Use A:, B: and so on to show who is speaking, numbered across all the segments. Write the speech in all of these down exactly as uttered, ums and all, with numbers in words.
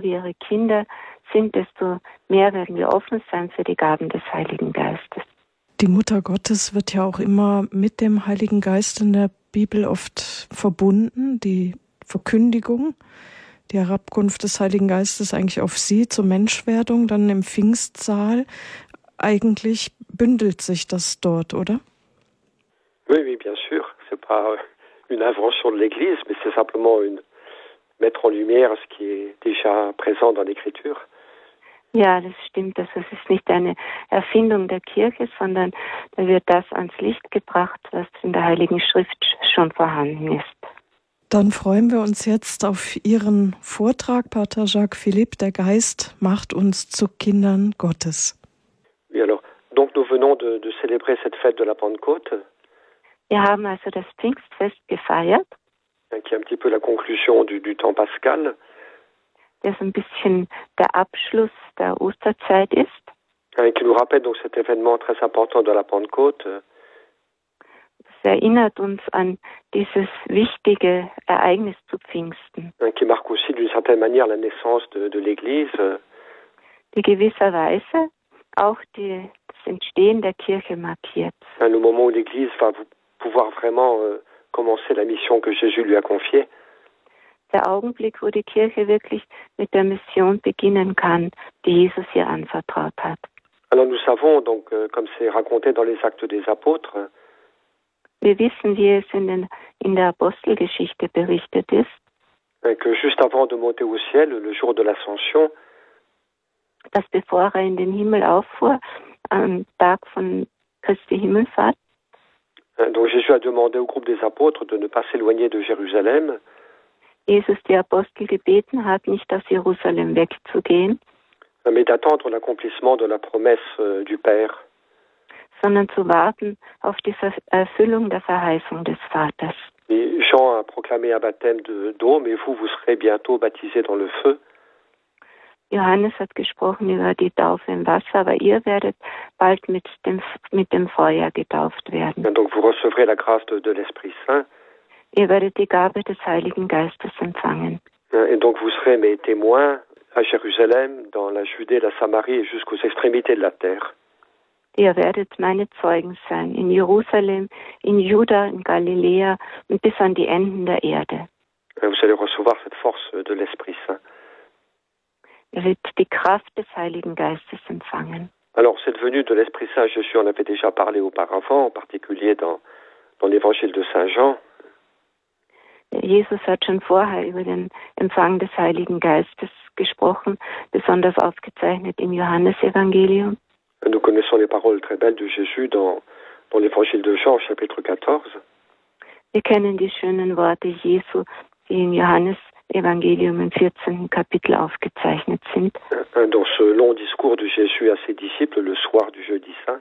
A: wir ihre Kinder sind, desto mehr werden wir offen sein für die Gaben des Heiligen Geistes.
B: Die Mutter Gottes wird ja auch immer mit dem Heiligen Geist in der Bibel oft verbunden, die Verkündigung, die Herabkunft des Heiligen Geistes eigentlich auf sie zur Menschwerdung, dann im Pfingstsaal. Eigentlich bündelt sich das dort, oder?
C: Oui, oui, bien sûr. C'est pas une invention de l'Église, mais c'est simplement une mettre en lumière ce qui est déjà présent dans l'Écriture.
A: Ja, das stimmt. Also es ist nicht eine Erfindung der Kirche, sondern da wird das ans Licht gebracht, was in der Heiligen Schrift schon vorhanden ist.
B: Dann freuen wir uns jetzt auf Ihren Vortrag, Pater Jacques Philippe. Der Geist macht uns zu Kindern Gottes.
C: Oui, alors, donc nous venons de, de célébrer cette fête de la Pentecôte.
A: Wir haben also das Pfingstfest gefeiert,
C: qui est un petit peu la conclusion du, du temps pascal.
A: Der so ein bisschen der Abschluss der Osterzeit ist.
C: Qui nous rappelle donc cet événement très important de la Pentecôte.
A: Das erinnert uns an dieses wichtige Ereignis zu Pfingsten.
C: Qui marque aussi d'une certaine manière la naissance de, de l'Église.
A: Die gewisserweise auch die, das Entstehen der Kirche markiert.
C: Le moment où l'Église va pouvoir vraiment euh, commencer la mission que Jésus lui a confiée.
A: Der Augenblick, wo die Kirche wirklich mit der Mission beginnen kann, die Jesus ihr anvertraut hat.
C: Alors nous savons donc, euh, comme c'est raconté dans les Actes des Apôtres,
A: wir wissen, wie es in, den, in der Apostelgeschichte berichtet ist,
C: que juste avant de monter au ciel, le jour de l'Ascension,
A: dass bevor er in den Himmel auffuhr, am Tag von Christi Himmelfahrt,
C: donc Jésus a demandé au groupe des apôtres de ne pas s'éloigner de Jérusalem.
A: Jesus die Apostel gebeten hat, nicht aus Jerusalem wegzugehen,
C: mais d'attendre l'accomplissement de la promesse euh, du Père.
A: Sondern zu warten auf die Erfüllung der Verheißung des Vaters.
C: Et Jean a proclamé un baptême de, d'eau, mais vous, vous serez bientôt baptisés dans le feu.
A: Johannes hat gesprochen über die Taufe im Wasser, aber ihr werdet bald mit dem, mit dem Feuer getauft werden.
C: Et donc vous recevrez la grâce de, de l'Esprit Saint.
A: Ihr werdet die Gabe des Heiligen Geistes empfangen.
C: Et donc vous serez mes témoins à Jérusalem, dans la Judée, la Samarie et jusqu'aux extrémités de la terre.
A: Ihr werdet meine Zeugen sein, in Jerusalem, in Juda, in Galiläa und bis an die Enden der Erde.
C: Vous allez recevoir cette force de l'Esprit Saint.
A: Ihr werdet die Kraft des Heiligen Geistes empfangen.
C: Alors cette venue de l'Esprit Saint, Jésus en avait déjà parlé auparavant, en particulier dans, dans l'évangile de Saint Jean.
A: Jesus hat schon vorher über den Empfang des Heiligen Geistes gesprochen, besonders aufgezeichnet im Johannesevangelium.
C: Nous connaissons les paroles très belles de Jésus dans, dans l'évangile de Jean, chapitre quatorze.
A: Wir kennen die schönen Worte Jesu, die im Johannesevangelium im vierzehnten Kapitel aufgezeichnet sind.
C: Dans ce long discours de Jésus à ses disciples le soir du jeudi saint.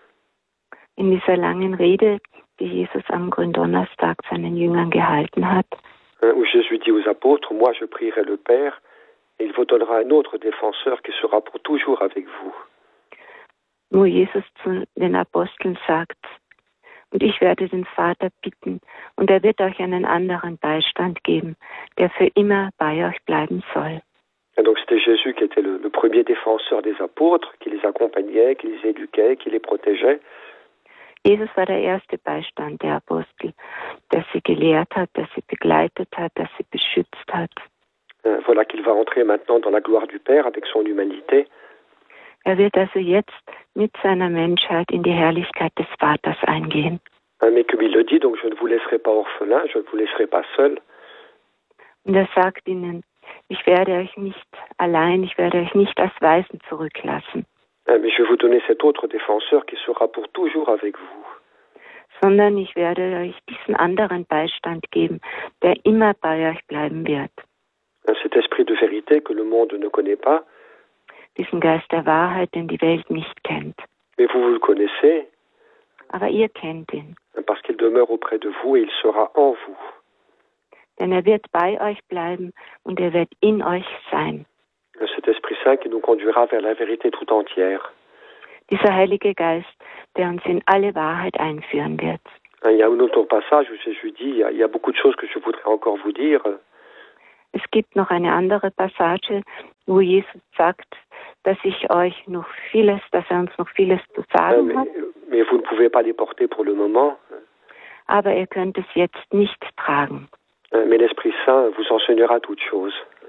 A: In dieser langen Rede, die Jesus am Gründonnerstag seinen Jüngern gehalten hat.
C: Où Jésus dit aux apôtres, moi je prierai le Père, et il vous donnera un autre défenseur qui sera pour toujours avec vous.
A: Wo Jesus zu den Aposteln sagt, und ich werde den Vater bitten, und er wird euch einen anderen Beistand geben, der für immer bei euch bleiben soll.
C: Et donc c'était Jésus qui était le, le premier défenseur des apôtres, qui les accompagnait, qui les éduquait, qui les protégeait.
A: Jesus war der erste Beistand der Apostel, der sie gelehrt hat, der sie begleitet hat, der sie beschützt hat.
C: Voilà qu'il va entrer maintenant dans la gloire du Père avec son humanité.
A: Er wird also jetzt mit seiner Menschheit in die Herrlichkeit des Vaters eingehen.
C: Mais comme il le dit, donc je ne vous laisserai pas orphelin, je ne vous laisserai pas seul.
A: Und er sagt ihnen, ich werde euch nicht allein, ich werde euch nicht als Waisen zurücklassen.
C: Mais je vais vous donner cet autre défenseur qui sera pour toujours avec vous.
A: Sondern ich werde euch diesen anderen Beistand geben, der immer bei euch bleiben wird.
C: Cet esprit de vérité que le monde ne connaît pas.
A: Diesen Geist der Wahrheit, den die Welt nicht kennt.
C: Mais vous, vous le connaissez.
A: Aber ihr kennt ihn.
C: Parce qu'il demeure auprès de vous et il sera en vous.
A: Denn er wird bei euch bleiben und er wird in euch sein.
C: Cet Esprit Saint qui nous conduira vers la vérité tout entière.
A: Dieser Heilige Geist, der uns in alle Wahrheit einführen wird.
C: Il y a un autre passage où Jésus dit, il y a, il y a beaucoup de choses que je voudrais encore vous dire.
A: Es gibt noch eine andere Passage, wo Jesus sagt, dass ich euch noch vieles, dass er uns noch vieles zu sagen
C: mais,
A: hat.
C: mais vous ne pouvez pas les porter pour le moment.
A: Aber ihr könnt es jetzt nicht tragen.
C: Mais l'Esprit Saint vous enseignera toutes choses.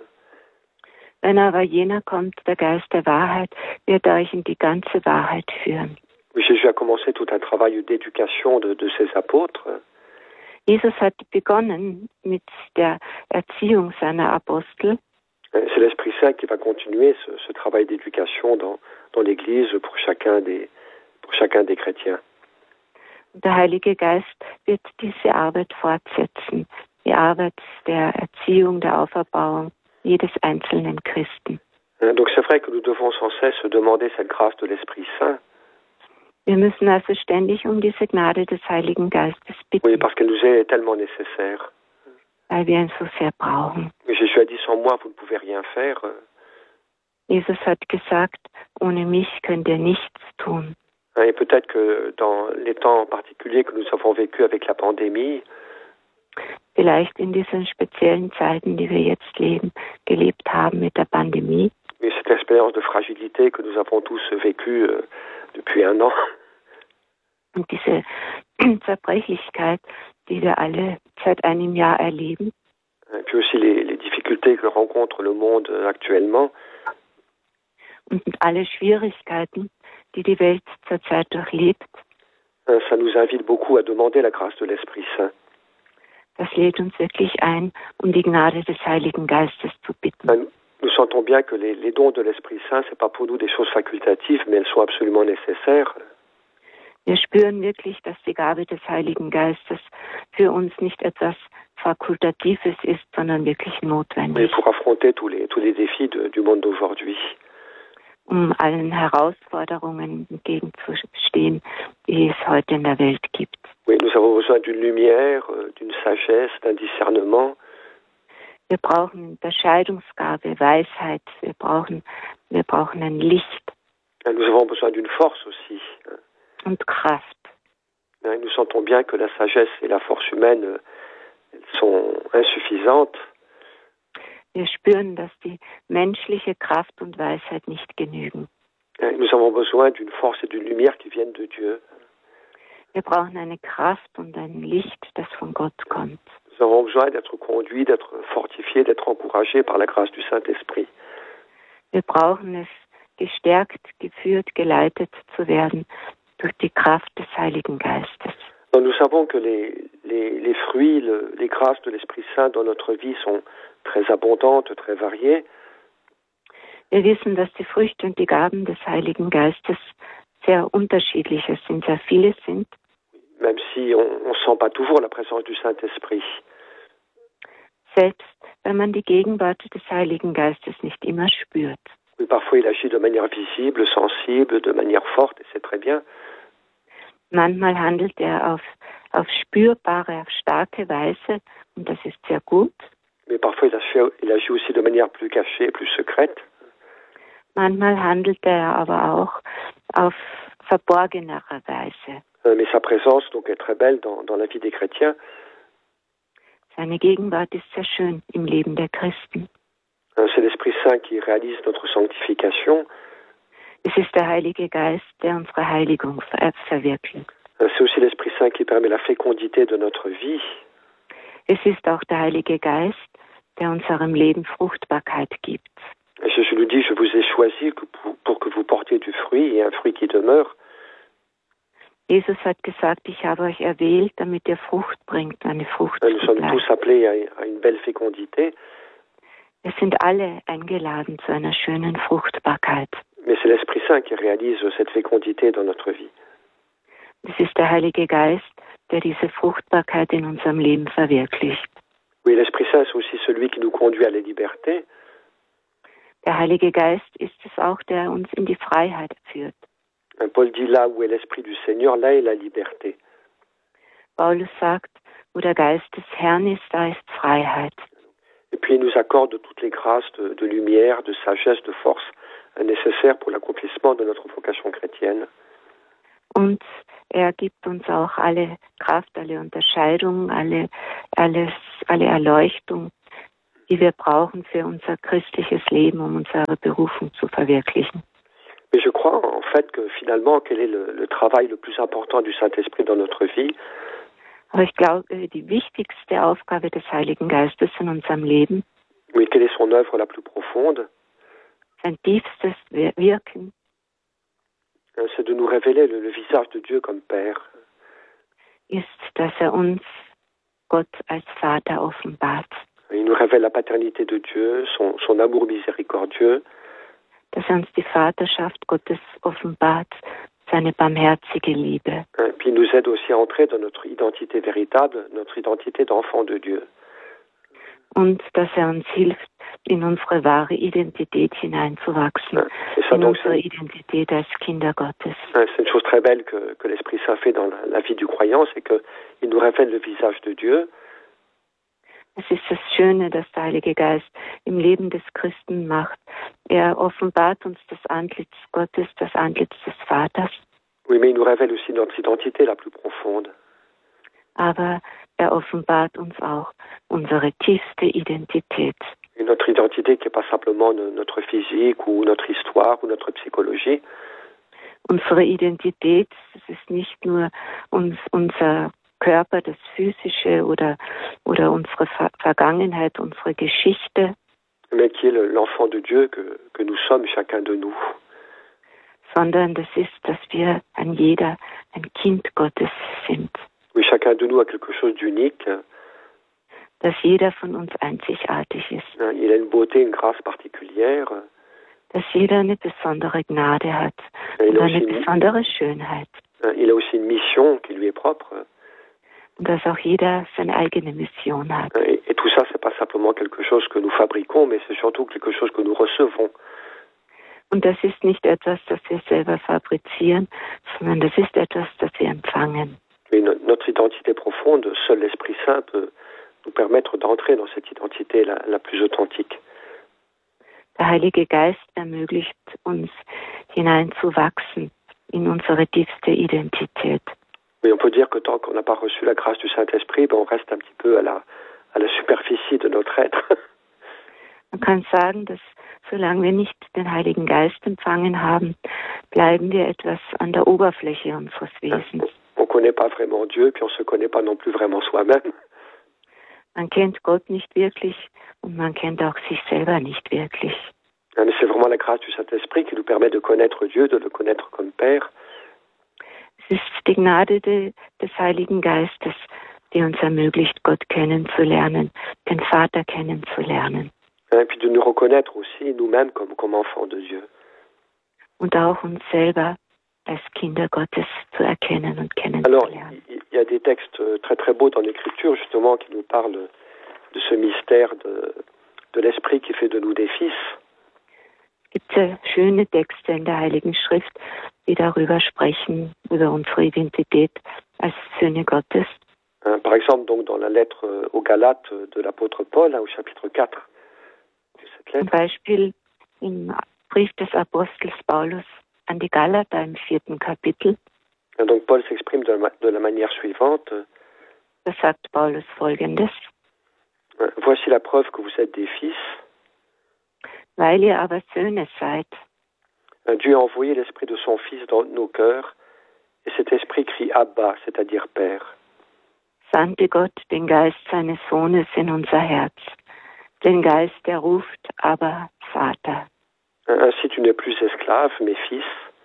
A: Wenn aber jener kommt, der Geist der Wahrheit, wird er euch in die ganze Wahrheit führen.
C: Jésus a commencé tout un travail d'éducation de, de ses apôtres.
A: Jesus hat begonnen mit der Erziehung seiner Apostel.
C: C'est l'Esprit Saint qui va continuer ce, ce travail d'éducation dans, dans l'Église pour chacun des, pour chacun des chrétiens.
A: Der Heilige Geist wird diese Arbeit fortsetzen, die Arbeit der Erziehung, der Auferbauung jedes einzelnen Christen.
C: Donc c'est vrai que nous devons sans cesse demander cette grâce de l'Esprit Saint.
A: Wir müssen also ständig um diese Gnade des Heiligen Geistes bitten,
C: Oui, parce qu'elle nous est tellement nécessaire.
A: weil wir ihn so sehr brauchen.
C: Jésus a dit, sans moi, vous ne pouvez rien faire.
A: Jesus hat gesagt, ohne mich könnt ihr nichts tun.
C: Et peut-être que dans les temps particuliers que nous avons vécu avec la pandémie,
A: Vielleicht in diesen speziellen Zeiten, die wir jetzt leben, gelebt haben mit der Pandemie,
C: et cette expérience de fragilité que nous avons tous vécue euh, depuis un an,
A: und diese Zerbrechlichkeit, die wir alle seit einem Jahr erleben,
C: et puis aussi les, les difficultés que rencontre le monde actuellement,
A: und alle Schwierigkeiten, die die Welt zurzeit durchlebt,
C: ça nous invite beaucoup à demander la grâce de l'Esprit Saint.
A: das lädt uns wirklich ein, um die Gnade des Heiligen Geistes zu bitten.
C: Nous sentons bien que les, les dons de l'Esprit Saint, c'est pas pour nous des choses facultatives, mais elles sont absolument nécessaires.
A: Wir spüren wirklich, dass die Gabe des Heiligen Geistes für uns nicht etwas Fakultatives ist, sondern wirklich notwendig.
C: Et pour affronter tous les, tous les défis de, du monde d'aujourd'hui.
A: Um allen Herausforderungen entgegenzustehen, die es heute in der Welt gibt.
C: Oui, nous avons besoin d'une lumière, d'une sagesse, d'un discernement.
A: Wir brauchen Unterscheidungsgabe, Weisheit, wir brauchen, wir brauchen ein Licht.
C: Nous avons besoin d'une force aussi.
A: Und Kraft.
C: Nous sentons bien que la sagesse et la force humaine elles sont insuffisantes.
A: Wir spüren, dass die menschliche Kraft und Weisheit nicht genügen.
C: Nous avons besoin d'une force et d'une lumière qui viennent de Dieu.
A: Wir brauchen eine Kraft und ein Licht, das von Gott kommt.
C: Nous avons besoin d'être conduits, d'être fortifiés, d'être encouragés par la grâce du Saint-Esprit.
A: Wir brauchen es, gestärkt, geführt, geleitet zu werden durch die Kraft des Heiligen Geistes.
C: Donc nous savons que les, les, les fruits, le, les grâces de l'Esprit Saint dans notre vie sont très abondantes, très variées.
A: Wir wissen, dass die Früchte und die Gaben des Heiligen Geistes sehr unterschiedliche sind, sehr viele sind.
C: Même si on ne sent pas toujours la présence du Saint-Esprit.
A: Selbst wenn man die Gegenwart des Heiligen Geistes nicht immer spürt.
C: Oui, parfois il agit de manière visible, sensible, de manière forte, et c'est très bien.
A: Manchmal handelt er auf, auf spürbare, auf starke Weise, und das ist sehr gut.
C: Mais parfois il agit, il agit aussi de manière plus cachée, plus secrète.
A: Manchmal handelt er aber auch auf verborgenere Weise.
C: Mais sa présence donc est très belle dans, dans la vie des chrétiens.
A: Seine Gegenwart ist sehr schön im Leben der Christen.
C: C'est l'Esprit Saint qui réalise notre sanctification.
A: Es ist der Heilige Geist, der unsere Heiligung ver- verwirklicht.
C: C'est aussi l'Esprit Saint qui permet la fécondité de notre vie.
A: Es ist auch der Heilige Geist, der unserem Leben Fruchtbarkeit gibt.
C: Et Jésus nous dit, je vous ai choisi pour, pour que vous portiez du fruit et un fruit qui demeure.
A: Jesus hat gesagt, ich habe euch erwählt, damit ihr Frucht bringt, eine Frucht
C: Nous
A: zu
C: sommes
A: bleiben.
C: tous appelés à, à une belle fécondité.
A: Wir sind alle eingeladen zu einer schönen Fruchtbarkeit.
C: Mais c'est l'Esprit Saint qui réalise cette fécondité dans notre vie.
A: Es ist der Heilige Geist, der diese Fruchtbarkeit in unserem Leben verwirklicht.
C: Oui, l'Esprit Saint, c'est aussi celui qui nous conduit à la liberté.
A: Der Heilige Geist ist es auch, der uns in die Freiheit führt.
C: Paul dit, là où est l'Esprit du Seigneur, là est la liberté.
A: Paulus sagt, wo der Geist des Herrn ist, da ist Freiheit.
C: Et puis il nous accorde toutes les grâces de, de lumière, de sagesse, de force nécessaires pour l'accomplissement de notre vocation chrétienne.
A: Und er gibt uns auch alle Kraft, alle Unterscheidung, alle, alles, alle Erleuchtung, die wir brauchen für unser christliches Leben, um unsere Berufung zu verwirklichen.
C: Mais je crois en fait que finalement, quel est le, le travail le plus important du Saint-Esprit dans notre vie?
A: Aber ich glaube, die wichtigste Aufgabe des Heiligen Geistes in unserem Leben,
C: Oui, quelle est son œuvre la plus profonde?
A: sein tiefstes Wirken,
C: C'est de nous révéler le, le visage de Dieu comme Père.
A: ist, dass er uns Gott als Vater offenbart.
C: Il nous révèle la paternité de Dieu, son, son amour miséricordieux.
A: Dass er uns die Vaterschaft Gottes offenbart, seine barmherzige Liebe.
C: Et puis il nous aide aussi à entrer dans notre identité véritable, notre identité d'enfant de Dieu.
A: Und dass er uns hilft, in unsere wahre Identität hineinzuwachsen,
C: ça,
A: in
C: donc,
A: unsere Identität als Kinder Gottes.
C: C'est une chose très belle que, que l'Esprit Saint fait dans la, la vie du croyant, c'est qu'il nous révèle le visage de Dieu.
A: Es ist das Schöne, das der Heilige Geist im Leben des Christen macht. Er offenbart uns das Antlitz Gottes, das Antlitz des Vaters.
C: Oui, mais il nous révèle aussi notre identité la plus profonde.
A: Aber er offenbart uns auch unsere tiefste Identität.
C: Et notre identité qui n'est pas simplement notre physique ou notre histoire ou notre psychologie.
A: Unsere Identität, das ist nicht nur uns, unser Körper, das Physische oder, oder unsere Ver- Vergangenheit, unsere Geschichte.
C: Mais qui est le, l'enfant de Dieu que, que nous sommes, chacun de nous.
A: Sondern das ist, dass wir ein jeder ein Kind Gottes sind.
C: Oui, chacun de nous a quelque chose d'unique.
A: Dass jeder von uns einzigartig ist.
C: Il a une beauté, une grâce particulière.
A: Dass jeder eine besondere Gnade hat und eine besondere Schönheit.
C: Il a aussi une mission qui lui est propre.
A: Und dass auch jeder seine eigene Mission hat.
C: Et, et tout ça, c'est pas simplement quelque chose que nous fabriquons, mais c'est surtout quelque chose que nous recevons.
A: Und das ist nicht etwas, das wir selber fabrizieren, sondern das ist etwas, das wir empfangen.
C: Mais no, notre identité profonde, seul l'Esprit Saint peut nous permettre d'entrer dans cette identité la, la plus authentique.
A: Der Heilige Geist ermöglicht uns hineinzuwachsen in unsere tiefste Identität.
C: Mais on peut dire que tant qu'on n'a pas reçu la grâce du Saint-Esprit, ben on reste un petit peu à la, à la superficie de notre être.
A: Man kann sagen, dass solange wir nicht den Heiligen Geist empfangen haben, bleiben wir etwas an der Oberfläche unseres Wesens.
C: On ne connaît pas vraiment Dieu, puis on ne se connaît pas non plus vraiment soi-même.
A: Man kennt Gott nicht wirklich und man kennt auch sich selber nicht wirklich.
C: Mais c'est vraiment la grâce du Saint-Esprit qui nous permet de connaître Dieu, de le connaître comme Père.
A: Es ist die Gnade de, des Heiligen Geistes, die uns ermöglicht, Gott kennenzulernen, den Vater kennenzulernen.
C: Et puis de nous reconnaître aussi nous-mêmes comme, comme enfants de Dieu.
A: Und auch uns selber als Kinder Gottes zu erkennen und
C: Alors,
A: kennenzulernen.
C: il y a des textes très très beaux dans l'Écriture justement qui nous parlent de ce mystère de, de l'Esprit qui fait de nous des fils.
A: Es gibt sehr schöne Texte in der Heiligen Schrift, die darüber sprechen, über unsere Identität als Söhne Gottes.
C: Par exemple, donc dans la lettre aux Galates de l'apôtre Paul, au chapitre quatre de cette
A: Zum
C: lettre.
A: Beispiel im Brief des Apostels Paulus an die Galater im vierten Kapitel.
C: Donc Paul s'exprime de la, de la manière suivante.
A: Da sagt Paulus Folgendes.
C: Voici la preuve que vous êtes des fils.
A: Weil ihr aber Söhne seid,
C: Dieu a envoyé l'esprit de son Fils dans nos cœurs, et cet esprit crie Abba, c'est-à-dire Père.
A: sandte Gott den Geist seines Sohnes in unser Herz, den Geist, der ruft, aber Vater.
C: Ainsi tu n'es plus esclave, mais fils.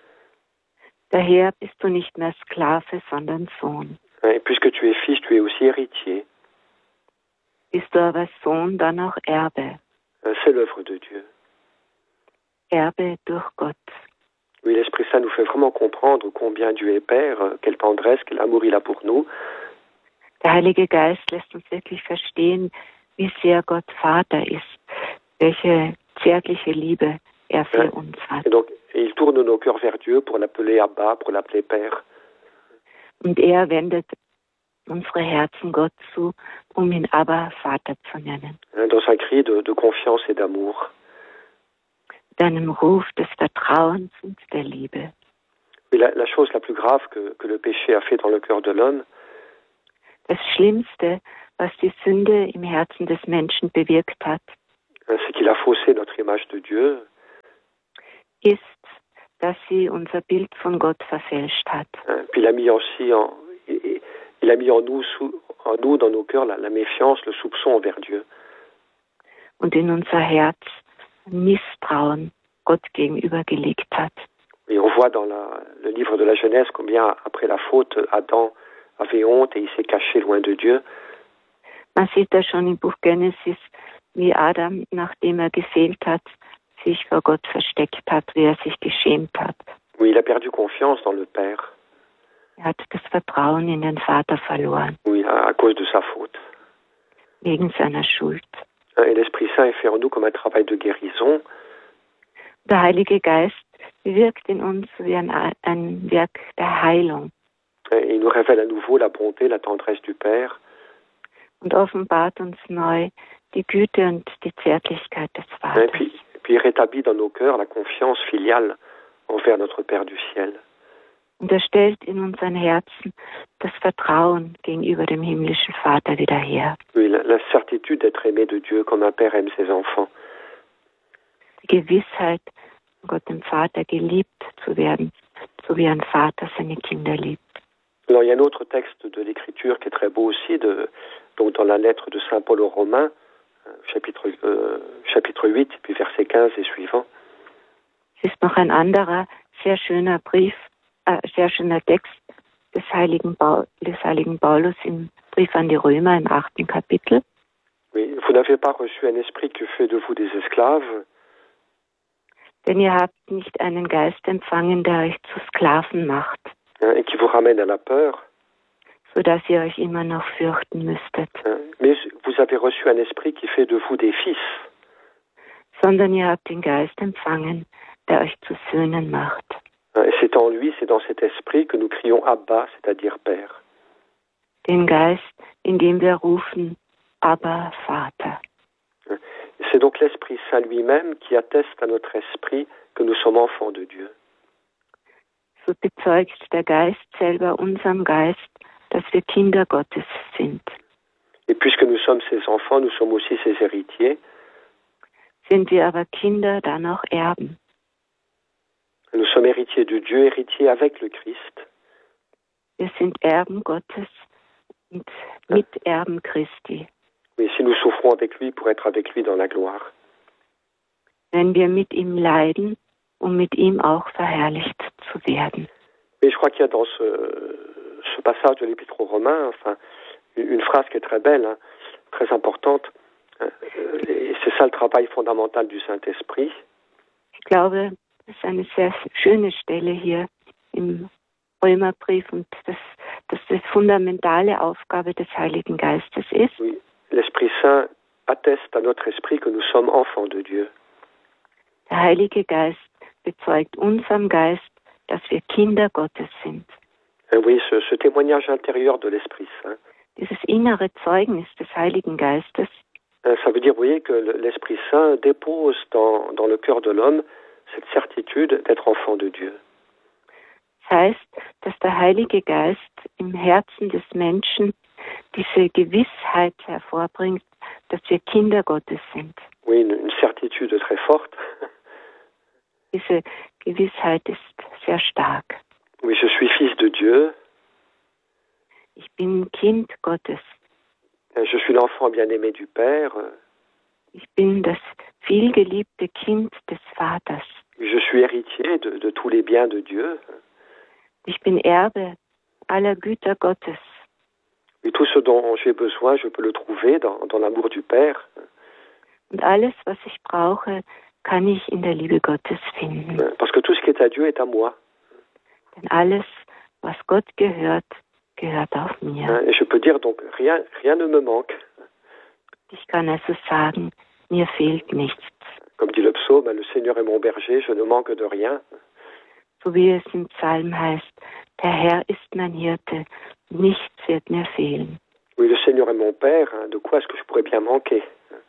A: Daher bist du nicht mehr Sklave, sondern Sohn.
C: Et puisque tu es fils, tu es aussi héritier.
A: Bist du aber Sohn, dann auch Erbe.
C: C'est l'œuvre de Dieu.
A: Erbe durch Gott.
C: Oui, l'Esprit Saint nous fait vraiment comprendre combien Dieu est Père, quelle tendresse, quel amour il a pour nous.
A: Der Heilige Geist lässt uns wirklich verstehen, wie sehr Gott Vater ist, welche zärtliche Liebe er für
C: Ouais.
A: uns hat.
C: Et donc, et il tourne nos cœurs vers Dieu pour l'appeler Abba, pour l'appeler Père.
A: Und er wendet unsere Herzen Gott zu, um ihn aber Vater zu nennen.
C: Dans un cri de, de confiance et d'amour.
A: Mit einem Ruf des Vertrauens und der Liebe.
C: Mais la, la chose la plus grave que, que le péché a fait dans le cœur de l'homme,
A: Das Schlimmste, was die Sünde im Herzen des Menschen bewirkt hat,
C: c'est qu'il a faussé notre image de Dieu.
A: ist, dass sie unser Bild von Gott verfälscht hat.
C: Puis il a mis aussi en, il a mis en nous, en nous dans nos cœurs, la, la méfiance, le soupçon envers Dieu.
A: Und in unser Herz Misstrauen Gott gegenüber gelegt hat.
C: Et on voit dans la, le livre de la Genèse combien, après la faute, Adam avait honte et il s'est caché loin de Dieu.
A: Man sieht das schon im Buch Genesis, wie Adam, nachdem er gefehlt hat, sich vor Gott versteckt hat, wie er sich geschämt hat.
C: Oui, il a perdu confiance dans le Père.
A: Er hat das Vertrauen in den Vater verloren.
C: Oui, à, à cause de sa faute.
A: Wegen seiner Schuld.
C: Et l'Esprit Saint est fait en nous comme un travail de guérison.
A: Der Heilige Geist wirkt in uns wie ein, ein Werk der Heilung.
C: Et il nous révèle à nouveau la bonté, la tendresse du Père.
A: Und offenbart uns neu die Güte und die Zärtlichkeit des Vaters.
C: Et puis, puis il rétablit dans nos cœurs la confiance filiale envers notre Père du ciel.
A: Und er stellt in unseren Herzen das Vertrauen gegenüber dem himmlischen Vater wieder her.
C: Oui, la, la certitude d'être aimé de Dieu comme un père aime ses enfants.
A: Die Gewissheit, Gott dem Vater geliebt zu werden, so wie ein Vater seine Kinder liebt.
C: Alors, il y a un autre texte de l'Écriture qui est très beau aussi, de, donc dans la lettre de Saint Paul aux Romains, chapitre, euh, chapitre huit, puis verset quinze et suivant.
A: Es ist noch ein anderer, sehr schöner Brief, äh, sehr schöner Text des Heiligen, Paul, des Heiligen Paulus im Brief an die Römer im achten Kapitel.
C: Oui, vous n'avez pas reçu un esprit qui fait de vous des esclaves.
A: Denn ihr habt nicht einen Geist empfangen, der euch zu Sklaven macht,
C: Et qui vous ramène à la peur.
A: sodass ihr euch immer noch fürchten müsstet.
C: Mais vous avez reçu un esprit qui fait de vous des fils.
A: Sondern ihr habt den Geist empfangen, der euch zu Söhnen macht.
C: Et c'est en lui, c'est dans cet esprit que nous crions Abba, c'est-à-dire Père.
A: Den Geist, in dem wir rufen, Abba, Vater.
C: C'est donc l'Esprit Saint lui-même qui atteste à notre esprit que nous sommes enfants de Dieu.
A: So bezeugt der Geist selber unserem Geist, dass wir Kinder Gottes sind.
C: Et puisque nous sommes ses enfants, nous sommes aussi ses héritiers.
A: Sind wir aber Kinder, dann auch Erben.
C: Nous sommes héritiers de Dieu, héritiers avec le Christ.
A: Wir sind Erben Gottes und Miterben Christi.
C: Mais si nous souffrons avec lui pour être avec lui dans la gloire.
A: Wenn wir mit ihm leiden, um mit ihm auch verherrlicht zu werden.
C: Mais je crois qu'il y a dans ce, ce passage de l'Épître aux Romains, enfin, une, une phrase qui est très belle, hein, très importante. Et c'est ça le travail fondamental du Saint-Esprit.
A: Ich glaube, das ist eine sehr schöne Stelle hier im Römerbrief und das, dass das fundamentale Aufgabe des Heiligen Geistes ist.
C: Oui, l'Esprit Saint atteste à notre esprit que nous sommes enfants de Dieu.
A: Der Heilige Geist bezeugt unserem Geist, dass wir Kinder Gottes sind.
C: Et oui, ce, ce témoignage intérieur de l'Esprit Saint.
A: Dieses innere Zeugnis des Heiligen Geistes.
C: Ça veut dire, vous voyez, que l'Esprit Saint dépose dans, dans le cœur de l'homme cette certitude d'être enfant de Dieu.
A: Das heißt, dass der Heilige Geist im Herzen des Menschen diese Gewissheit hervorbringt, dass wir Kinder Gottes sind.
C: Oui, une, une certitude très forte.
A: Diese Gewissheit ist sehr stark.
C: Oui, je suis fils de Dieu.
A: Ich bin Kind Gottes.
C: Je suis l'enfant bien-aimé du Père.
A: Ich bin das vielgeliebte Kind des Vaters.
C: Je suis héritier de, de tous les biens de Dieu.
A: Ich bin Erbe aller Güter Gottes.
C: Et tout ce dont j'ai besoin, je peux le trouver dans, dans l'amour du Père.
A: Und alles, was ich brauche, kann ich in der Liebe Gottes finden.
C: Parce que tout ce qui est à Dieu est à moi.
A: Denn alles, was Gott gehört, gehört auch mir.
C: Et je peux dire donc, rien, rien ne me manque.
A: Ich kann also sagen, mir fehlt nichts.
C: Comme dit le psaume, le Seigneur est mon berger, je ne manque de rien.
A: So wie es im Psalm heißt, der Herr ist mein Hirte, nichts wird mir fehlen.
C: Oui, le Seigneur est mon Père, de quoi est-ce que je pourrais bien manquer?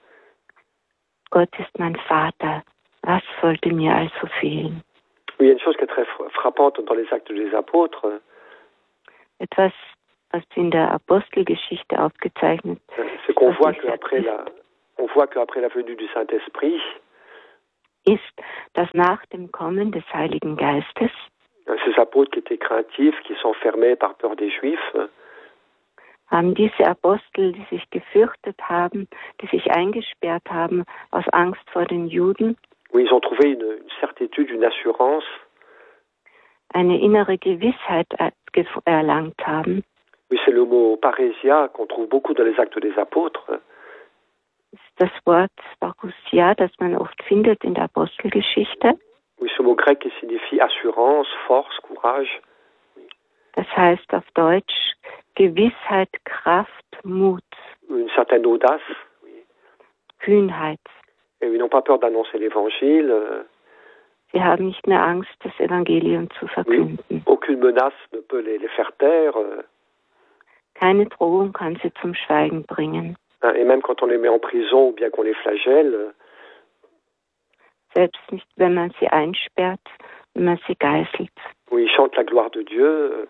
A: Gott ist mein Vater, was sollte mir also fehlen?
C: Oui, il y a une chose qui est très frappante dans les actes des apôtres.
A: Etwas was in der Apostelgeschichte aufgezeichnet
C: C'est qu'on voit qu'après la, on voit qu'après la venue du Saint-Esprit,
A: ist, dass nach dem Kommen des Heiligen Geistes
C: ces apôtres qui étaient craintifs, qui s'enfermaient par peur des Juifs,
A: haben diese Apostel, die sich gefürchtet haben, die sich eingesperrt haben aus Angst vor den Juden,
C: oui, ils ont trouvé une, une certitude, une assurance,
A: eine innere Gewissheit erlangt haben.
C: oui, c'est le mot parousia qu'on trouve beaucoup dans les Actes des Apôtres.
A: Das ist das Wort Parousia, das man oft findet in der Apostelgeschichte.
C: Oui, ce mot grec qui signifie assurance, force, courage.
A: Das heißt auf Deutsch Gewissheit, Kraft, Mut.
C: Une certaine audace. Oui.
A: Kühnheit.
C: Et ils n'ont pas peur d'annoncer l'Évangile.
A: Sie haben nicht mehr Angst, das Evangelium zu verkünden.
C: Oui. Aucune menace ne peut les, les faire taire.
A: Keine Drohung kann sie zum Schweigen bringen.
C: Et même quand on les met en prison ou bien qu'on les flagelle.
A: Selbst nicht, wenn man sie einsperrt, wenn man sie geißelt.
C: Oui, ils chantent la gloire de Dieu.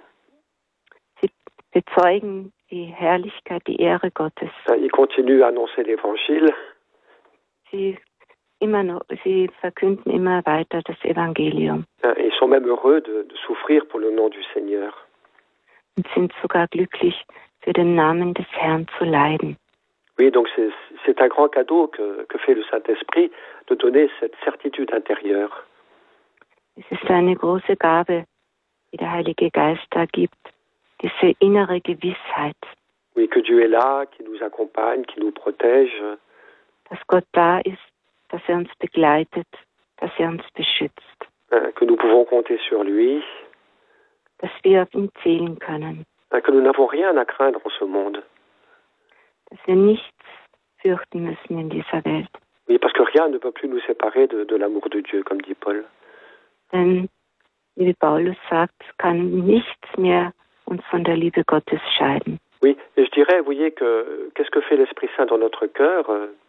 A: Sie bezeugen die Herrlichkeit, die Ehre Gottes.
C: Ils continuent à annoncer l'Évangile.
A: Sie, immer noch, sie verkünden immer weiter das Evangelium.
C: Ils sont même heureux de, de souffrir pour le nom du Seigneur.
A: Und sind sogar glücklich, für den Namen des Herrn zu leiden.
C: Oui, donc c'est, c'est un grand cadeau que, que fait le Saint-Esprit de donner cette certitude intérieure.
A: Es ist eine große Gabe, die der Heilige Geist da gibt, diese innere Gewissheit.
C: Oui, que Dieu est là, qui nous accompagne, qui nous protège.
A: Dass Gott da ist, dass er uns begleitet, dass er uns beschützt.
C: Que nous pouvons compter sur lui.
A: Dass wir auf ihn zählen können.
C: Que nous n'avons rien à craindre en ce monde.
A: Dass wir nichts fürchten müssen in dieser Welt.
C: Oui, parce que rien ne peut plus nous séparer de, de l'amour de Dieu, comme dit Paul.
A: Denn, wie Paulus sagt, kann nichts mehr uns von der Liebe Gottes scheiden.
C: Oui, et je dirais, vous voyez, que qu'est-ce que fait l'Esprit Saint dans notre cœur?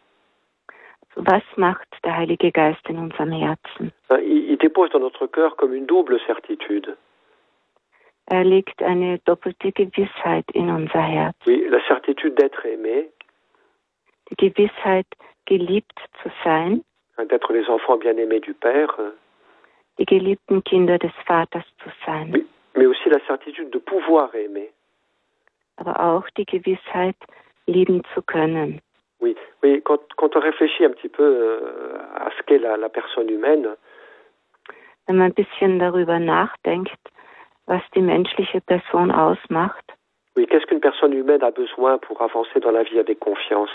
A: Was macht der Heilige Geist in unserem Herzen?
C: Il, il dépose dans notre cœur comme une double certitude.
A: Er legt eine doppelte Gewissheit in unser Herz.
C: Oui, la certitude d'être aimé.
A: Die Gewissheit, geliebt zu sein.
C: D'être les enfants bien-aimés du Père.
A: Die geliebten Kinder des Vaters zu sein.
C: Oui, mais aussi la certitude de pouvoir aimer.
A: Aber auch die Gewissheit, lieben zu können.
C: Oui, oui, quand, quand on réfléchit un petit peu euh, à ce qu'est la, la personne humaine.
A: Wenn man ein bisschen darüber nachdenkt, was die menschliche Person ausmacht.
C: Oui, qu'est-ce qu'une personne humaine a besoin pour avancer dans la vie avec confiance?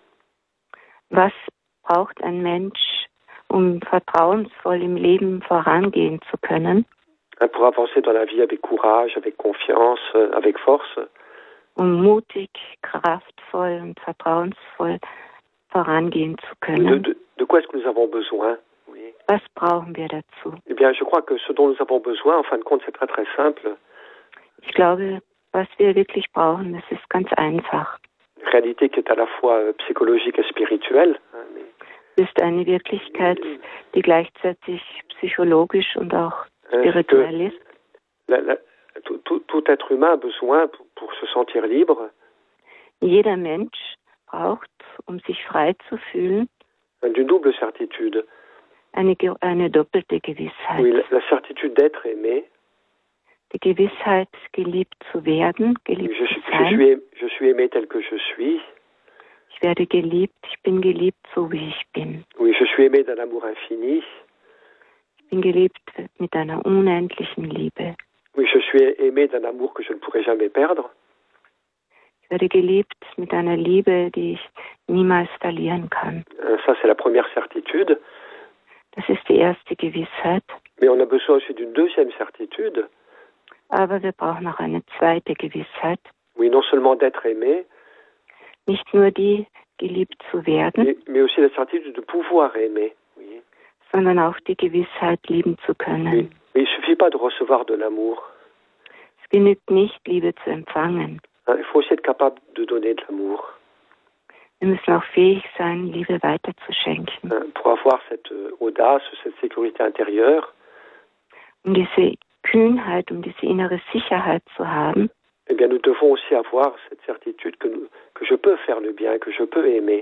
A: Was braucht ein Mensch, um vertrauensvoll im Leben vorangehen zu können?
C: Pour avancer dans la vie avec courage, avec confiance, avec force.
A: Um mutig, kraftvoll und vertrauensvoll vorangehen zu können.
C: De, de, de quoi est-ce que nous avons besoin? Oui.
A: Was brauchen wir dazu?
C: Eh bien, je crois que ce dont nous avons besoin, en fin de compte, c'est très très simple.
A: Ich glaube, was wir wirklich brauchen, das ist ganz einfach.
C: Une réalité qui est à la fois psychologique et spirituelle.
A: Es ist eine Wirklichkeit, die gleichzeitig psychologisch und auch spirituell ist.
C: La, la, tout, tout, tout être humain a besoin pour, pour se sentir libre.
A: Jeder Mensch braucht, um sich frei zu fühlen,
C: d'une double certitude.
A: Eine, eine doppelte Gewissheit.
C: Oui, la, la certitude d'être aimé.
A: Die Gewissheit, geliebt zu werden, geliebt
C: je,
A: zu sein.
C: Je suis, je suis aimé tel que je suis.
A: Ich werde geliebt, ich bin geliebt, so wie ich bin.
C: Oui, je suis aimé d'un amour infini.
A: Ich bin geliebt mit einer unendlichen Liebe.
C: Oui, je suis aimé d'un amour que je ne pourrai jamais perdre.
A: Ich werde geliebt mit einer Liebe, die ich niemals verlieren kann.
C: Ça, c'est la première certitude.
A: Das ist die erste Gewissheit.
C: Mais on a besoin aussi d'une deuxième certitude.
A: Aber wir brauchen noch eine zweite Gewissheit.
C: Oui, non seulement d'être aimé.
A: Nicht nur die, geliebt zu werden.
C: Mais, mais aussi la certitude de pouvoir aimer. Oui.
A: Sondern auch die Gewissheit, lieben zu können.
C: Oui. Mais il ne suffit pas de recevoir de l'amour.
A: Es genügt nicht, Liebe zu empfangen.
C: Il faut aussi être capable de donner de l'amour.
A: Wir müssen auch fähig sein, Liebe weiterzuschenken.
C: Pour avoir cette audace, cette sécurité intérieure.
A: Um diese Kühnheit, um diese innere Sicherheit zu haben.
C: eh bien, nous devons aussi avoir cette certitude que, nous, que je peux faire le bien, que je peux aimer.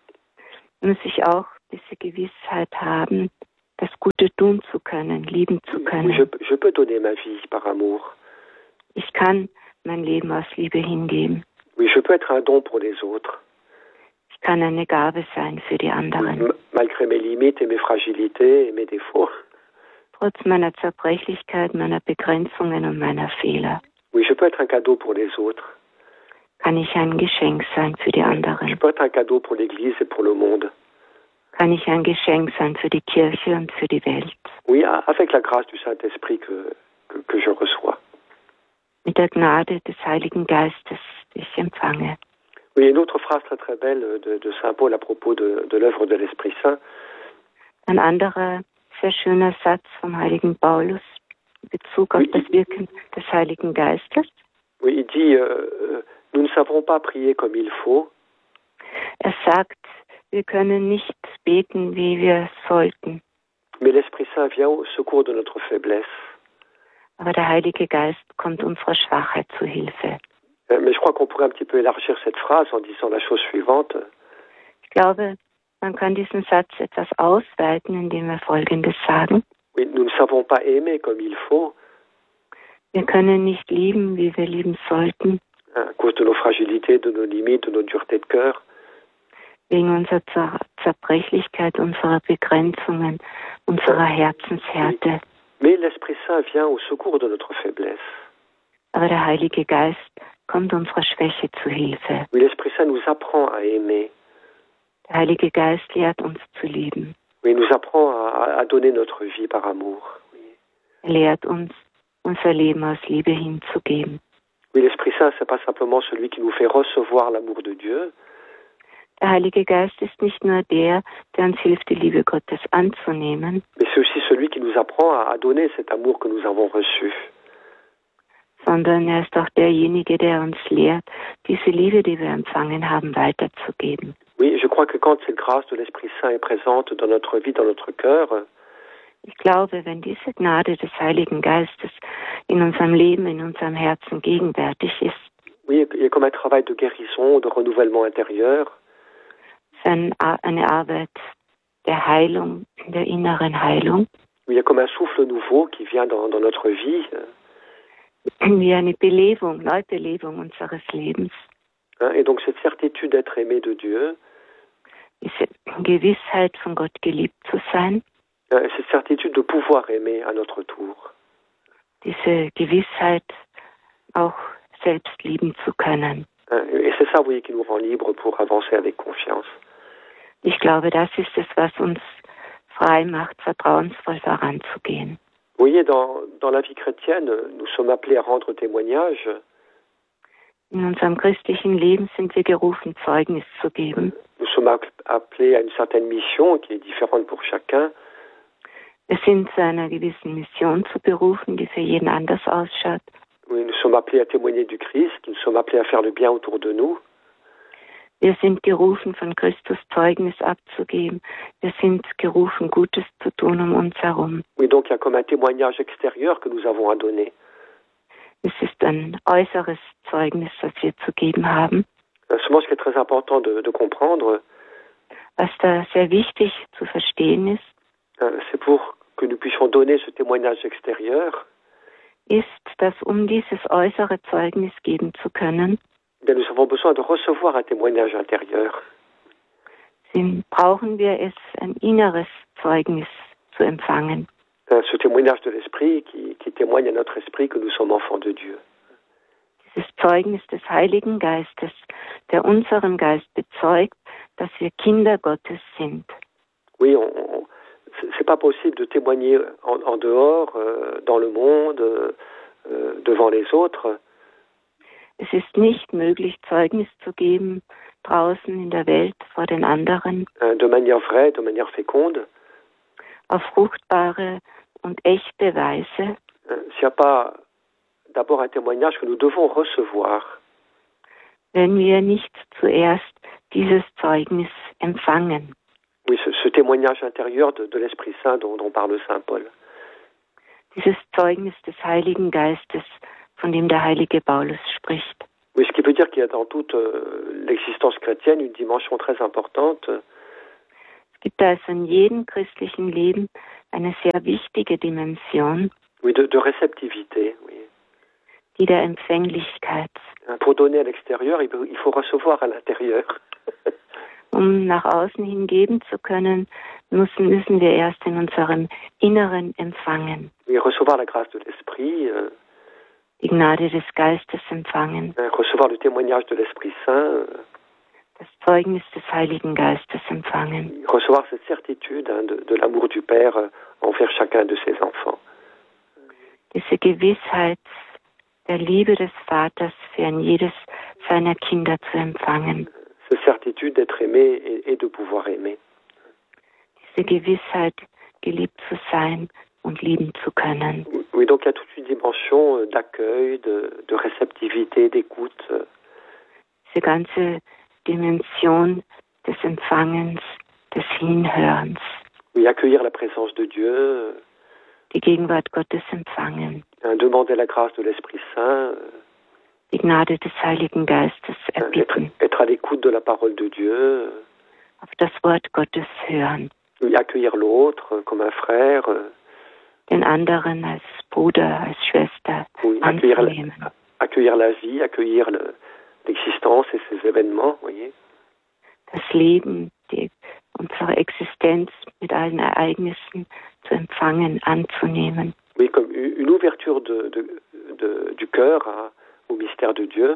A: Muss ich auch diese Gewissheit haben, das Gute tun zu können, lieben zu können.
C: Oui, je, je peux donner ma vie par amour.
A: Ich kann mein Leben aus Liebe hingeben.
C: Oui, je peux être un don pour les autres.
A: Ich kann eine Gabe sein für die anderen.
C: M- malgré mes limites et mes fragilités et mes défauts.
A: Trotz meiner Zerbrechlichkeit, meiner Begrenzungen und meiner Fehler.
C: Oui, je peux être un cadeau pour les autres.
A: Kann ich ein Geschenk sein für die
C: Je
A: anderen?
C: peux être un cadeau pour l'Église et pour le monde.
A: Kann ich ein Geschenk sein für die Kirche und für die Welt?
C: Oui, avec la grâce du Saint-Esprit que, que, que je reçois.
A: Mit der Gnade des Heiligen Geistes, die ich empfange.
C: Oui, une autre phrase très très belle de, de Saint Paul à propos de, de l'œuvre de l'Esprit Saint.
A: Ein anderer sehr schöner Satz vom Heiligen Paulus in Bezug auf
C: Oui.
A: das Wirken des Heiligen Geistes.
C: Oui, il dit euh, « Nous ne savons pas prier comme il faut,
A: Er sagt, wir können nicht beten, wie wir sollten,
C: mais l'Esprit Saint vient au secours de notre faiblesse.
A: aber der Heilige Geist kommt unserer Schwachheit zu Hilfe.
C: Euh, Mais je crois qu'on pourrait un petit peu élargir cette phrase en disant la chose suivante.
A: Ich glaube, man kann diesen Satz etwas ausweiten, indem wir Folgendes sagen.
C: Oui, nous ne savons pas aimer comme il faut,
A: Wir können nicht lieben, wie wir lieben sollten,
C: hein, à cause de nos fragilités, de nos limites, de nos duretés de cœur.
A: wegen unserer Zer Zerbrechlichkeit, unserer Begrenzungen, unserer Herzenshärte.
C: Mais l'Esprit Saint vient au secours de notre faiblesse.
A: Aber der Heilige Geist kommt unserer Schwäche zu Hilfe.
C: Oui, l'Esprit Saint nous apprend à aimer.
A: Der Heilige Geist lehrt uns zu lieben.
C: Oui, il nous apprend à, à donner notre vie par amour. Oui,
A: Er lehrt uns, unser Leben aus Liebe hinzugeben.
C: oui l'Esprit Saint, c'est pas simplement celui qui nous fait recevoir l'amour de Dieu,
A: Der Heilige Geist ist nicht nur der, der uns hilft, die Liebe Gottes anzunehmen,
C: mais c'est aussi celui qui nous apprend à, à donner cet amour que nous avons reçu.
A: sondern er ist auch derjenige, der uns lehrt, diese Liebe, die wir empfangen haben, weiterzugeben.
C: Oui, je crois que quand cette grâce de l'Esprit Saint est présente dans notre vie, dans notre cœur,
A: Ich glaube, wenn diese Gnade des Heiligen Geistes in unserem Leben, in unserem Herzen gegenwärtig ist,
C: oui, il y a comme un travail de guérison, de renouvellement intérieur.
A: ist ein, eine Arbeit der Heilung, der inneren Heilung,
C: Il y a comme un souffle nouveau qui vient dans, dans notre vie.
A: wie eine Belebung, Neubelebung unseres Lebens.
C: Hein, et donc cette certitude d'être aimé de Dieu,
A: Diese Gewissheit, von Gott geliebt zu sein,
C: hein, cette certitude de pouvoir aimer à notre tour.
A: diese Gewissheit, auch selbst lieben zu können.
C: Hein, et c'est ça, vous voyez, qui nous rend libres pour avancer avec confiance.
A: Ich glaube, das ist es, was uns frei macht, vertrauensvoll voranzugehen.
C: Vous voyez, dans, dans la vie chrétienne, nous sommes appelés à rendre témoignage.
A: In unserem christlichen Leben sind wir gerufen, Zeugnis zu geben.
C: Nous sommes appelés à une certaine mission qui est différente pour chacun.
A: Wir sind zu einer gewissen Mission zu berufen, die für jeden anders ausschaut.
C: Oui, nous sommes appelés à témoigner du Christ, nous sommes appelés à faire le bien autour de nous.
A: Wir sind gerufen, von Christus Zeugnis abzugeben. Wir sind gerufen, Gutes zu tun um uns herum.
C: Oui, donc il y a comme un témoignage extérieur que nous avons à donner.
A: Es ist ein äußeres Zeugnis, das wir zu geben haben.
C: Seulement, ce qui est très important de, de comprendre,
A: Was da sehr wichtig zu verstehen ist,
C: c'est pour que nous puissions donner ce témoignage extérieur,
A: ist, dass um dieses äußere Zeugnis geben zu können,
C: bien, nous avons besoin de recevoir un témoignage intérieur.
A: sind, brauchen wir es, ein inneres Zeugnis zu empfangen.
C: Ce témoignage de l'Esprit qui, qui témoigne à notre esprit que nous sommes enfants de Dieu.
A: Dieses Zeugnis des Heiligen Geistes, der unserem Geist bezeugt, dass wir Kinder Gottes sind.
C: Oui, on, on, c'est pas possible de témoigner en, en dehors, euh, dans le monde, euh, devant les autres.
A: Es ist nicht möglich, Zeugnis zu geben draußen in der Welt vor den anderen,
C: De manière vraie, de manière féconde.
A: auf fruchtbare und echte Weise,
C: S'il n'y a pas d'abord un témoignage que nous devons recevoir,
A: wenn wir nicht zuerst dieses Zeugnis empfangen.
C: oui, ce, ce témoignage intérieur de, de l'Esprit Saint dont, dont parle Saint Paul.
A: Dieses Zeugnis des Heiligen Geistes, von dem der heilige Paulus spricht. spricht.
C: Oui, ce qui veut dire qu'il y a dans toute euh, l'existence chrétienne une dimension très importante.
A: Es gibt also in jedem christlichen Leben eine sehr wichtige Dimension,
C: Oui, de, de réceptivité, oui.
A: die der Empfänglichkeit.
C: Pour donner à l'extérieur, il faut recevoir à l'intérieur.
A: Um nach außen hin geben zu können, müssen, müssen wir erst in unserem Inneren empfangen.
C: Oui, recevoir la grâce de l'Esprit. Euh,
A: die Gnade des Geistes empfangen.
C: Recevoir le témoignage de l'Esprit Saint.
A: Das Zeugnis des Heiligen Geistes empfangen.
C: Recevoir cette certitude hein, de, de l'amour du Père envers chacun de ses enfants.
A: Diese Gewissheit der Liebe des Vaters für ein jedes seiner Kinder zu empfangen.
C: Cette certitude d'être aimé et, et de pouvoir aimer.
A: Diese Gewissheit, geliebt zu sein und lieben zu können.
C: Oui, donc il y a toute une dimension d'accueil, de, de réceptivité, d'écoute.
A: Diese ganze Dimension des Empfangens, des Hinhörens.
C: Oui, accueillir la présence de Dieu.
A: Die Gegenwart Gottes empfangen.
C: Demander la grâce de l'Esprit Saint.
A: Die Gnade des Heiligen Geistes erbitten.
C: Être, être à l'écoute de la parole de Dieu.
A: Auf das Wort Gottes hören.
C: Oui, accueillir l'autre comme un frère.
A: Den anderen als Bruder, als Schwester
C: oui, accueillir, la, accueillir la vie, accueillir le, l'existence et ses événements, voyez.
A: Das Leben, die, unsere Existenz mit allen Ereignissen zu empfangen, anzunehmen.
C: Oui, comme une ouverture de, de, de, du cœur à, au mystère de Dieu.